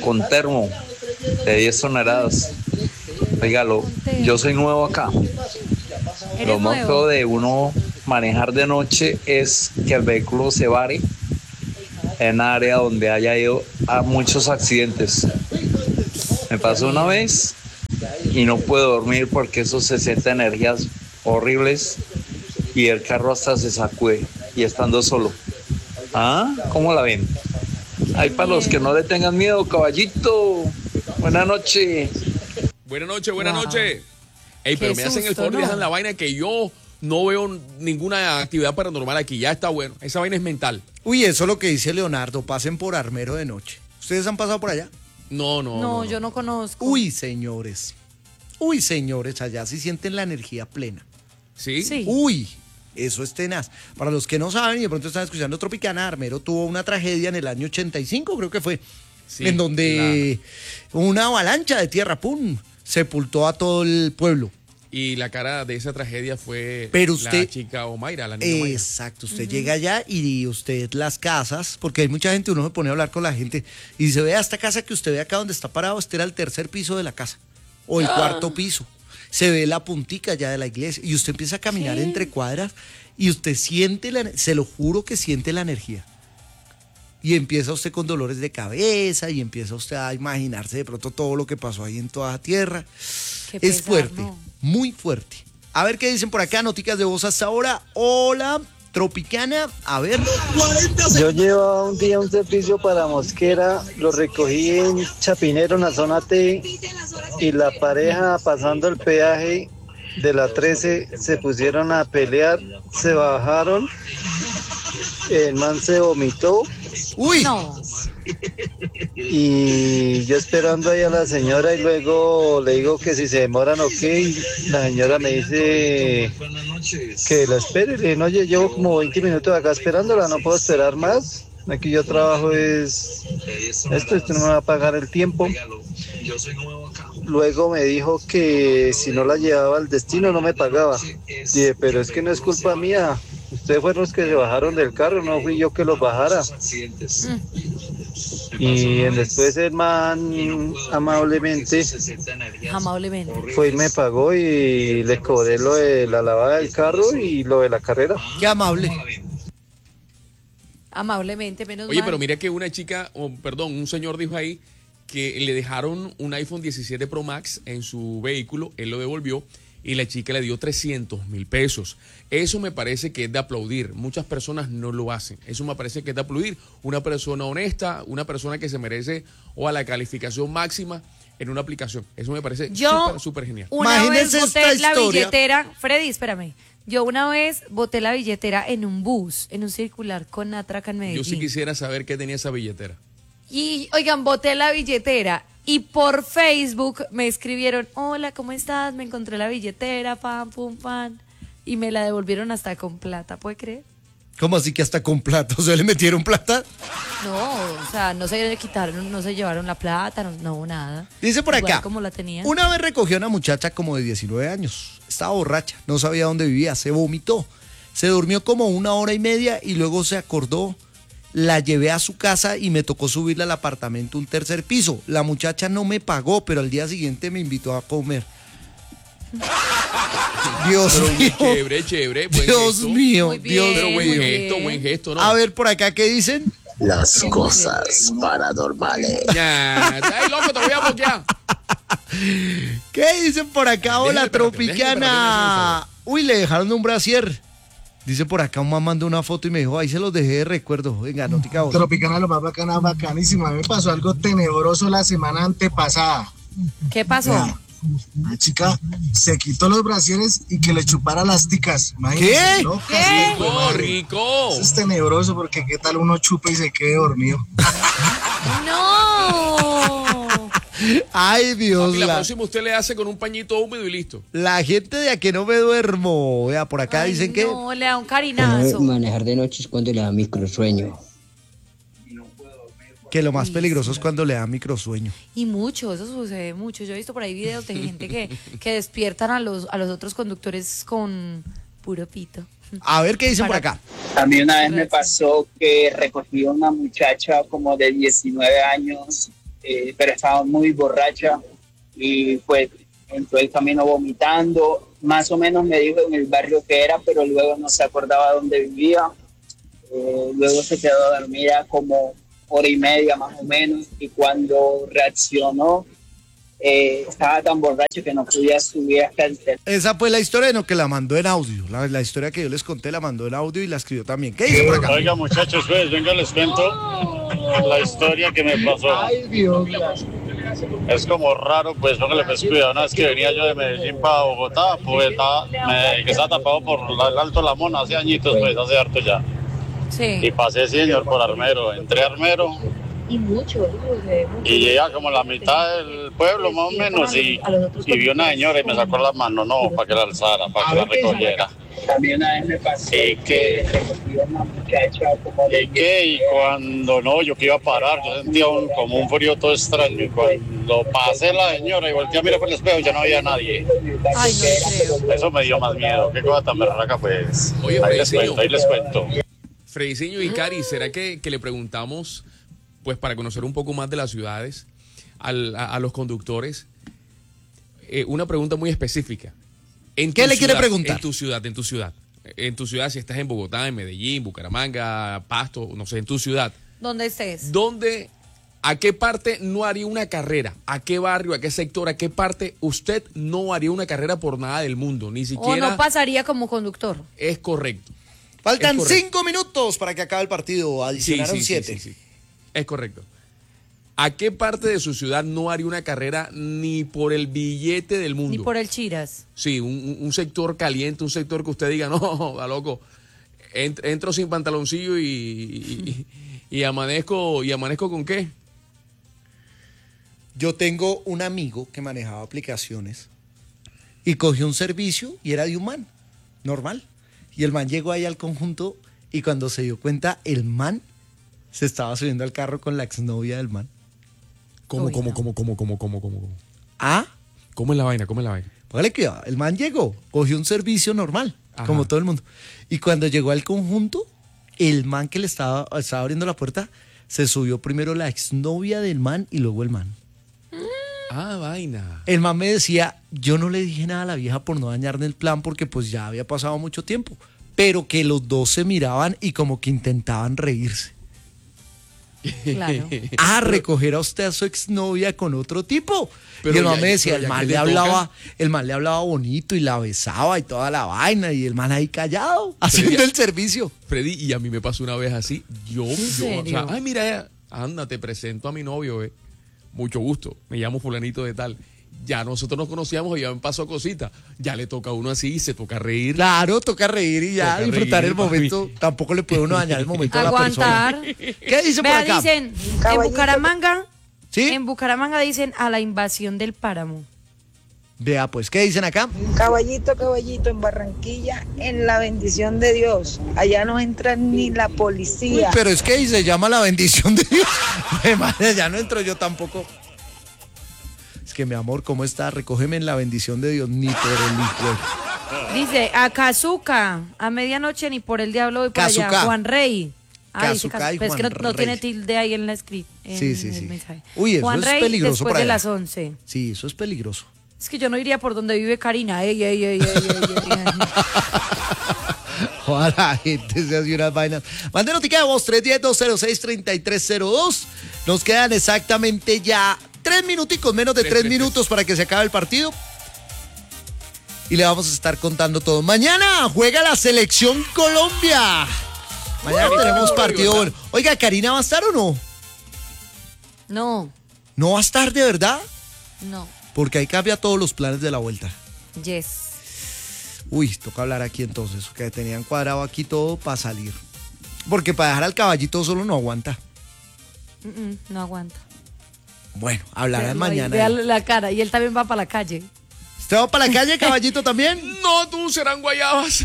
V: con termo de diez toneladas. Oígalo, yo soy nuevo acá. Lo más feo de uno manejar de noche es que el vehículo se vare en un área donde haya ido a muchos accidentes. Me pasó una vez y no puedo dormir porque eso se siente energías horribles y el carro hasta se sacude y estando solo. ¿Ah? ¿Cómo la ven? Ahí para los que no le tengan miedo, caballito. Buenas noches.
D: Buenas noches, buenas wow. noches. Ey, pero
B: Qué
D: me hacen el
B: susto,
D: favor y
B: ¿no?
D: dejan la vaina que yo no veo ninguna actividad paranormal aquí. Ya está bueno. Esa vaina es mental.
A: Uy, eso es lo que dice Leonardo. Pasen por Armero de noche. ¿Ustedes han pasado por allá?
D: No, no.
B: No,
D: no, no.
B: yo no conozco.
A: Uy, señores. Uy, señores, allá sí sienten la energía plena.
D: ¿Sí?
B: Sí.
A: Uy, eso es tenaz. Para los que no saben y de pronto están escuchando Tropicana, Armero tuvo una tragedia en el año ochenta y cinco, creo que fue,
D: Sí,
A: en donde claro. una avalancha de tierra, pum, sepultó a todo el pueblo.
D: Y la cara de esa tragedia fue
A: Pero usted,
D: la chica Omaira, la niña Omaira.
A: Exacto, usted uh-huh. llega allá y usted las casas, porque hay mucha gente, uno se pone a hablar con la gente y dice, vea esta casa que usted ve acá donde está parado, este era el tercer piso de la casa o el ah. cuarto piso. Se ve la puntica ya de la iglesia y usted empieza a caminar ¿Qué? entre cuadras y usted siente, la, se lo juro que siente la energía. Y empieza usted con dolores de cabeza y empieza usted a imaginarse de pronto todo lo que pasó ahí en toda la tierra.
B: Qué
A: es
B: pesar,
A: fuerte,
B: ¿no?
A: Muy fuerte. A ver qué dicen por acá, noticas de voz hasta ahora. Hola, Tropicana, a ver.
J: Yo llevaba un día un servicio para Mosquera, lo recogí en Chapinero, en la zona T, y la pareja pasando el peaje de la trece se pusieron a pelear, se bajaron, el man se vomitó.
A: ¡Uy!
B: No.
J: Y yo esperando ahí a la señora y luego le digo que si se demoran o qué, y la señora me dice que la espere. Le dije, no, yo llevo como veinte minutos acá esperándola, no puedo esperar más. Aquí yo trabajo es esto, esto no me va a pagar el tiempo. Luego me dijo que si no la llevaba al destino no me pagaba. Dije, pero es que no es culpa mía. Ustedes fueron los que se bajaron del carro, no fui yo que los bajara. Mm. Y después el man amablemente,
B: amablemente
J: fue y me pagó y le cobré lo de la lavada del carro y lo de la carrera.
A: Qué amable.
B: Amablemente, menos
D: Oye,
B: mal.
D: pero mira que una chica, oh, perdón, un señor dijo ahí que le dejaron un iPhone diecisiete Pro Max en su vehículo, él lo devolvió y la chica le dio trescientos mil pesos. Eso me parece que es de aplaudir. Muchas personas no lo hacen. Eso me parece que es de aplaudir. Una persona honesta, una persona que se merece o a la calificación máxima en una aplicación. Eso me parece súper, súper genial.
B: Una
A: Imagínense
B: vez boté
A: esta
B: la
A: historia.
B: billetera, Freddy, espérame. Yo una vez boté la billetera en un bus, en un circular con Atraca en Medellín.
D: Yo sí quisiera saber qué tenía esa billetera.
B: Y, oigan, boté la billetera y por Facebook me escribieron, hola, ¿cómo estás? Me encontré la billetera, pam, pum, pam. Y me la devolvieron hasta con plata, ¿puede creer?
A: ¿Cómo así que hasta con plata? ¿O sea, le metieron plata?
B: No, o sea, no se le quitaron, no se llevaron la plata, no, no nada.
A: Dice por
B: Igual
A: acá,
B: como la tenían.
A: Una vez recogió a una muchacha como de diecinueve años. Estaba borracha, no sabía dónde vivía, se vomitó. Se durmió como una hora y media y luego se acordó. La llevé a su casa y me tocó subirla al apartamento un tercer piso. La muchacha no me pagó, pero al día siguiente me invitó a comer. Dios
D: pero
A: mío.
D: Chévere, chévere. Buen
A: Dios
D: gesto.
A: mío,
B: Muy bien,
A: Dios
D: Pero buen
A: mío.
D: gesto, buen gesto, ¿no?
A: A ver por acá, ¿qué dicen?
F: Las cosas paranormales.
D: Ya, ay, loco, te voy a bloquear.
A: ¿Qué dicen por acá? Hola,
D: Déjame, espérate, déjame,
A: Tropicana.
D: espérate,
A: Uy, le dejaron un brasier. Dice por acá, un mamá mandó una foto y me dijo, ahí se los dejé de recuerdo. Venga, notica vos.
E: Tropicana, lo más bacana, bacanísima. A mí me pasó algo tenebroso la semana antepasada.
B: ¿Qué pasó?
E: Vea, la chica se quitó los brasieres y que le chupara las ticas. Imagínese,
A: ¿Qué?
E: loca,
B: ¿Qué?
E: sí,
D: Rico,
E: madre.
D: rico.
E: Eso es tenebroso porque qué tal uno chupa y se quede dormido.
B: ¡No!
A: Ay, Dios.
D: Papi, la
A: La,
D: próxima usted le hace con un pañito húmedo y listo.
A: la gente de aquí no me duermo. Vea, por acá
B: Ay,
A: dicen que...
B: no, le da un carinazo.
S: Manejar de noche es cuando le da microsueño.
A: Que lo más peligroso es cuando le da microsueño.
B: Y mucho, eso sucede mucho. Yo he visto por ahí videos de gente que, que despiertan a los, a los otros conductores con puro pito.
A: A ver qué dicen
B: Para-
A: por acá.
R: A mí una vez me pasó que recogí a una muchacha como de diecinueve años
K: eh, pero estaba muy borracha y pues entró el camino vomitando. Más o menos me dijo en el barrio que era, pero luego no se acordaba dónde vivía. Eh, luego se quedó dormida como hora y media más o menos, y cuando reaccionó eh, estaba tan borracho que no podía subir hasta el teléfono.
A: Esa fue la historia, no, que la mandó en audio. La, la historia que yo les conté la mandó en audio y la escribió también. ¿Qué dice por acá?
T: Oiga, muchachos, pues venga, les cuento la historia que me pasó.
K: Ay, Dios.
T: Es como raro, pues póngale pues cuidado. Una vez que venía yo de Medellín para Bogotá, pues estaba, me, que estaba tapado por la, el Alto La Mona hace añitos, pues hace harto ya.
B: Sí.
T: Y pasé, señor, por Armero. Entré a Armero
O: Y mucho,
T: y llegué a como la mitad del pueblo más o menos y, y vi una señora y me sacó la mano, no, para que la alzara, para que la recogiera.
K: También una vez me pasó
T: ¿Y
K: que recogí una muchacha como de...
T: ¿Y qué? Y cuando no, yo que iba a parar, yo sentía un, como un frío todo extraño. Y cuando pasé la señora y volteé a mirar por el espejo, ya no había nadie.
B: Ay, no creo.
T: Eso me dio más miedo. Qué cosa tan berraca, pues.
D: Oye,
T: ahí les
D: Frediciño.
T: cuento, ahí les cuento.
D: Frediciño y Cari, ¿será que, que le preguntamos, pues para conocer un poco más de las ciudades, al, a, a los conductores, eh, una pregunta muy específica? En
A: ¿Qué
D: tu
A: le quiere
D: ciudad,
A: preguntar?
D: En tu ciudad, en tu ciudad. En tu ciudad, si estás en Bogotá, en Medellín, Bucaramanga, Pasto, no sé, en tu ciudad.
B: ¿Dónde estés?
D: ¿Dónde, a qué parte no haría una carrera? ¿A qué barrio, a qué sector, a qué parte usted no haría una carrera por nada del mundo? Ni
B: ¿O
D: siquiera
B: no pasaría como conductor?
D: es correcto.
A: Faltan
D: Es correcto.
A: cinco minutos para que acabe el partido. Adicionaron
D: Sí, sí, sí,
A: siete.
D: sí, sí. Es correcto. ¿A qué parte de su ciudad no haría una carrera ni por el billete del mundo?
B: Ni por el Chiras.
D: Sí, un, un sector caliente, un sector que usted diga, no, da loco, ent- entro sin pantaloncillo y, y, y amanezco, ¿y amanezco con qué?
A: Yo tengo un amigo que manejaba aplicaciones y cogió un servicio y era de un man, normal. Y el man llegó ahí al conjunto y cuando se dio cuenta, el man se estaba subiendo al carro con la exnovia del man.
D: ¿Cómo,
A: Uy,
D: cómo,
A: no.
D: cómo, cómo, cómo, cómo, cómo, cómo?
A: ¿Ah?
D: ¿Cómo es la vaina? ¿Cómo es la vaina?
A: Póngale cuidado, el man llegó, cogió un servicio normal,
D: Ajá.
A: como todo el mundo. Y cuando llegó al conjunto, el man que le estaba, estaba abriendo la puerta, se subió primero la exnovia del man y luego el man.
D: Ah, vaina.
A: El man me decía, yo no le dije nada a la vieja por no dañarle el plan porque pues ya había pasado mucho tiempo, pero que los dos se miraban y como que intentaban reírse.
B: Claro.
A: A recoger a usted a su exnovia con otro tipo.
D: Pero
A: y el man
D: ya-
A: me decía,
D: pero
A: el
D: ya
A: man
D: que
A: le
D: le
A: hablaba,
D: toca.
A: el man le hablaba bonito y la besaba y toda la vaina, y el man ahí callado, haciendo
D: ya-
A: el servicio.
D: Freddy, y a mí me pasó una vez así, yo, yo, o
B: serio?
D: sea, ay, mira, anda, te presento a mi novio, eh. Mucho gusto, me llamo fulanito de tal. Ya nosotros nos conocíamos y ya me pasó cosita. Ya le toca a uno así, se toca reír.
A: Claro, toca reír y ya
D: Toca
A: disfrutar
D: reír,
A: el momento. Tampoco le puede uno dañar el momento a la
B: Aguantar.
A: persona. ¿Qué dice por
B: Vea,
A: acá?
B: dicen, en
O: Caballito.
B: Bucaramanga,
A: ¿Sí?
B: en Bucaramanga dicen a la invasión del páramo.
A: Vea, pues, ¿qué dicen acá?
O: Caballito, caballito, en Barranquilla, en la bendición de Dios. Allá no entra ni la
A: Uy,
O: policía.
A: pero es que se llama la bendición de Dios. Me madre, ya no entro yo tampoco. Es que mi amor, ¿cómo está? Recógeme en la bendición de Dios, ni por el hijo.
B: Dice, a Cazuca, a medianoche ni por el diablo voy por
A: Cazuca.
B: allá. Juan Rey. Ah, dice
A: Cazuca
B: Cas-
A: y
B: pero es que no,
A: Juan
B: no
A: Rey.
B: tiene tilde ahí en la script. en
A: Sí, sí,
B: el
A: sí.
B: mensaje.
A: Uy, eso
B: Juan
A: es
B: Rey,
A: peligroso
B: después
A: por
B: de
A: allá.
B: las once.
A: Sí, eso es peligroso.
B: Es que yo no iría por donde vive Karina. Ey, ey, ey, ey, ey, ey, ey.
A: Ojalá la gente se hace unas vainas. Mande notica de voz tres uno cero, dos cero seis, tres tres cero dos. Nos quedan exactamente ya tres minuticos, menos de
D: Tres,
A: tres
D: tres,
A: minutos para que se acabe el partido. Y le vamos a estar contando todo. Mañana juega la selección Colombia. Mañana tenemos partido bueno. Oiga, ¿Karina va a estar o no?
B: No,
A: ¿No va a estar de verdad?
B: no.
A: Porque ahí cambia todos los planes de la vuelta.
B: Yes.
A: Uy, toca hablar aquí entonces, que tenían cuadrado aquí todo para salir. Porque para dejar al caballito solo no aguanta.
B: Mm, mm, no aguanta.
A: Bueno, hablarán
B: Véalo ahí,
A: mañana.
B: véalo la cara. Y él también va para la calle.
A: ¿Usted va para la calle, caballito, también?
D: No, tú serán guayabas.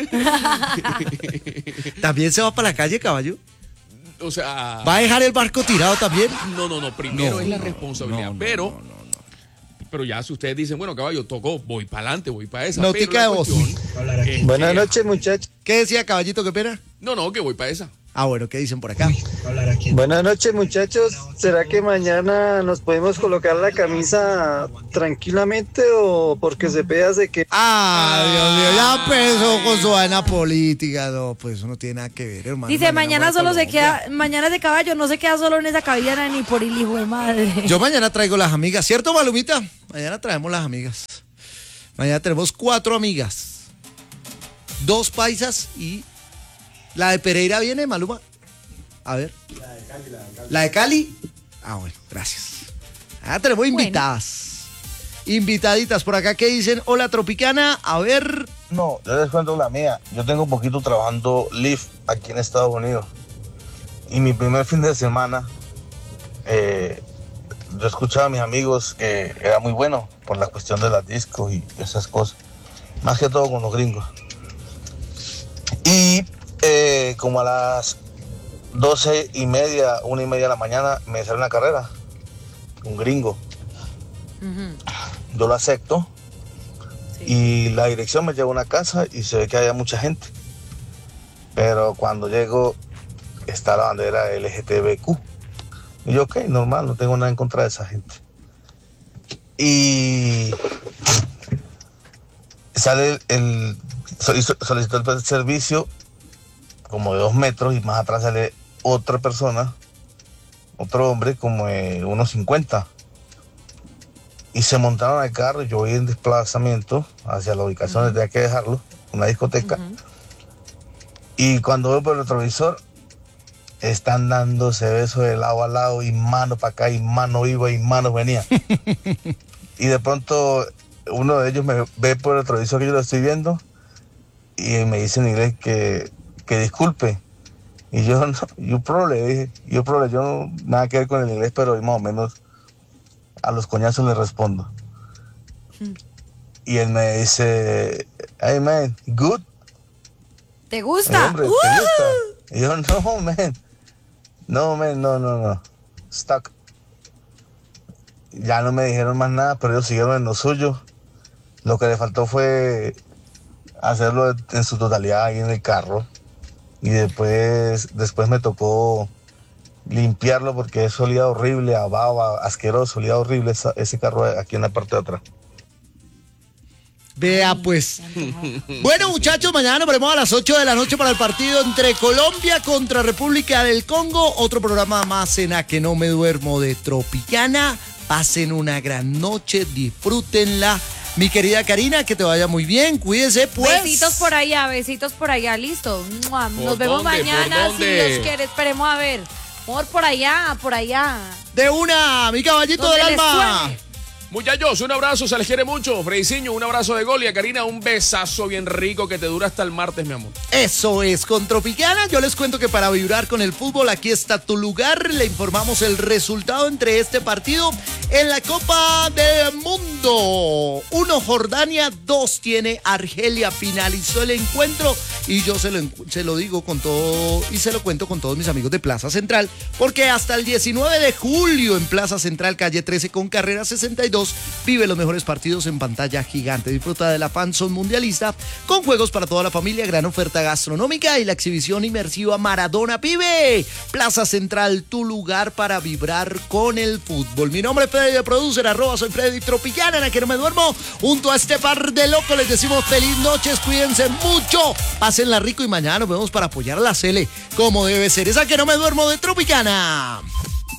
A: ¿También se va para la calle, caballo?
D: O sea,
A: ¿Va a dejar el barco tirado también?
D: no, no, no, primero
A: No,
D: es la
A: no,
D: responsabilidad,
A: no, no,
D: pero
A: no, no, no.
D: pero ya si ustedes dicen, bueno, caballo, tocó, voy para adelante, voy para esa.
A: Notica
D: pero la
A: de voz.
D: cuestión es
J: Buenas
D: que-
J: noches, muchachos.
A: ¿Qué decía, caballito, qué pena?
D: No, no, que voy para esa.
A: Ah, bueno, ¿qué dicen por acá?
J: Buenas noches, muchachos. ¿Será que mañana nos podemos colocar la camisa tranquilamente o porque se pega de que...
A: Ah, Dios mío, ya empezó con su vaina política. No, pues eso no tiene nada que ver, hermano.
B: Dice, mañana, mañana solo se queda, mañana de caballo, no se queda solo en esa cabellera ni por el hijo de madre.
A: Yo mañana traigo las amigas, ¿cierto, Malumita? Mañana traemos las amigas. Mañana tenemos cuatro amigas. Dos paisas y... ¿La de Pereira viene, Maluma? A ver. La de Cali, la de Cali. ¿La de Cali? Ah, bueno, gracias. Ah, tenemos invitadas. Bueno. Invitaditas por acá que dicen, hola Tropicana, a ver.
L: No, yo les cuento la mía. Yo tengo un poquito trabajando Lyft aquí en Estados Unidos. Y mi primer fin de semana, eh, yo escuchaba a mis amigos que era muy bueno por la cuestión de las discos y esas cosas. Más que todo con los gringos. Y... Eh, como a las doce y media, una y media de la mañana, me sale una carrera, un gringo. Uh-huh. Yo lo acepto, sí. Y la dirección me lleva a una casa y se ve que había mucha gente. Pero cuando llego, está la bandera L G T B Q. Y yo, ok, normal, no tengo nada en contra de esa gente. Y sale el, solicitó el servicio como de dos metros y más atrás sale otra persona, otro hombre como de unos cincuenta. Y se montaron al carro, yo voy en desplazamiento hacia la ubicación donde tenía que dejarlo, una discoteca. Uh-huh. Y cuando veo por el retrovisor, están dándose besos de lado a lado y mano para acá y mano iba y mano venía. Y de pronto uno de ellos me ve por el retrovisor que yo lo estoy viendo y me dice en inglés que que disculpe. Y yo, no, yo pro le dije, yo pro, yo no, nada que ver con el inglés, pero más o menos a los coñazos le respondo. Hmm. Y él me dice, hey man, good.
B: ¿Te gusta?
L: Hombre,
B: uh.
L: ¿te gusta? Y yo, no man, no man, no, no, no, stuck. Ya no me dijeron más nada, pero ellos siguieron en lo suyo. Lo que le faltó fue hacerlo en su totalidad ahí en el carro. Y después, después me tocó limpiarlo porque eso olía horrible, a baba, asqueroso, olía horrible esa, ese carro aquí en la parte de atrás.
A: Vea pues. Bueno, muchachos, mañana nos veremos a las ocho de la noche para el partido entre Colombia contra República del Congo. Otro programa más en A Que No Me Duermo de Tropicana. Pasen una gran noche, disfrútenla. Mi querida Karina, que te vaya muy bien, cuídese pues.
B: Besitos por allá, besitos por allá, listo. Nos vemos
D: dónde,
B: mañana si Dios quiere, esperemos a ver. Por por allá, por allá.
A: De una, mi caballito del alma.
B: Suene.
D: Muchachos, un abrazo, se les quiere mucho. Frediciño, un abrazo de gol y a Karina un besazo bien rico que te dura hasta el martes, mi amor.
A: Eso es, con Tropicana yo les cuento que para vibrar con el fútbol aquí está tu lugar. Le informamos el resultado entre este partido en la Copa del Mundo. Uno Jordania, dos tiene Argelia. Finalizó el encuentro y yo se lo, se lo digo con todo y se lo cuento con todos mis amigos de Plaza Central, porque hasta el diecinueve de julio en Plaza Central, calle trece con carrera sesenta y dos, vive los mejores partidos en pantalla gigante. Disfruta de la Fanzone mundialista con juegos para toda la familia, gran oferta gastronómica y la exhibición inmersiva Maradona Pibe. Plaza Central, tu lugar para vibrar con el fútbol. Mi nombre es Freddy de Producer, arroba soy Freddy Tropicana, en A Que No Me Duermo. Junto a este par de locos les decimos feliz noches, cuídense mucho, pásenla rico y mañana nos vemos para apoyar a la Cele como debe ser. Es A Que No Me Duermo de Tropicana.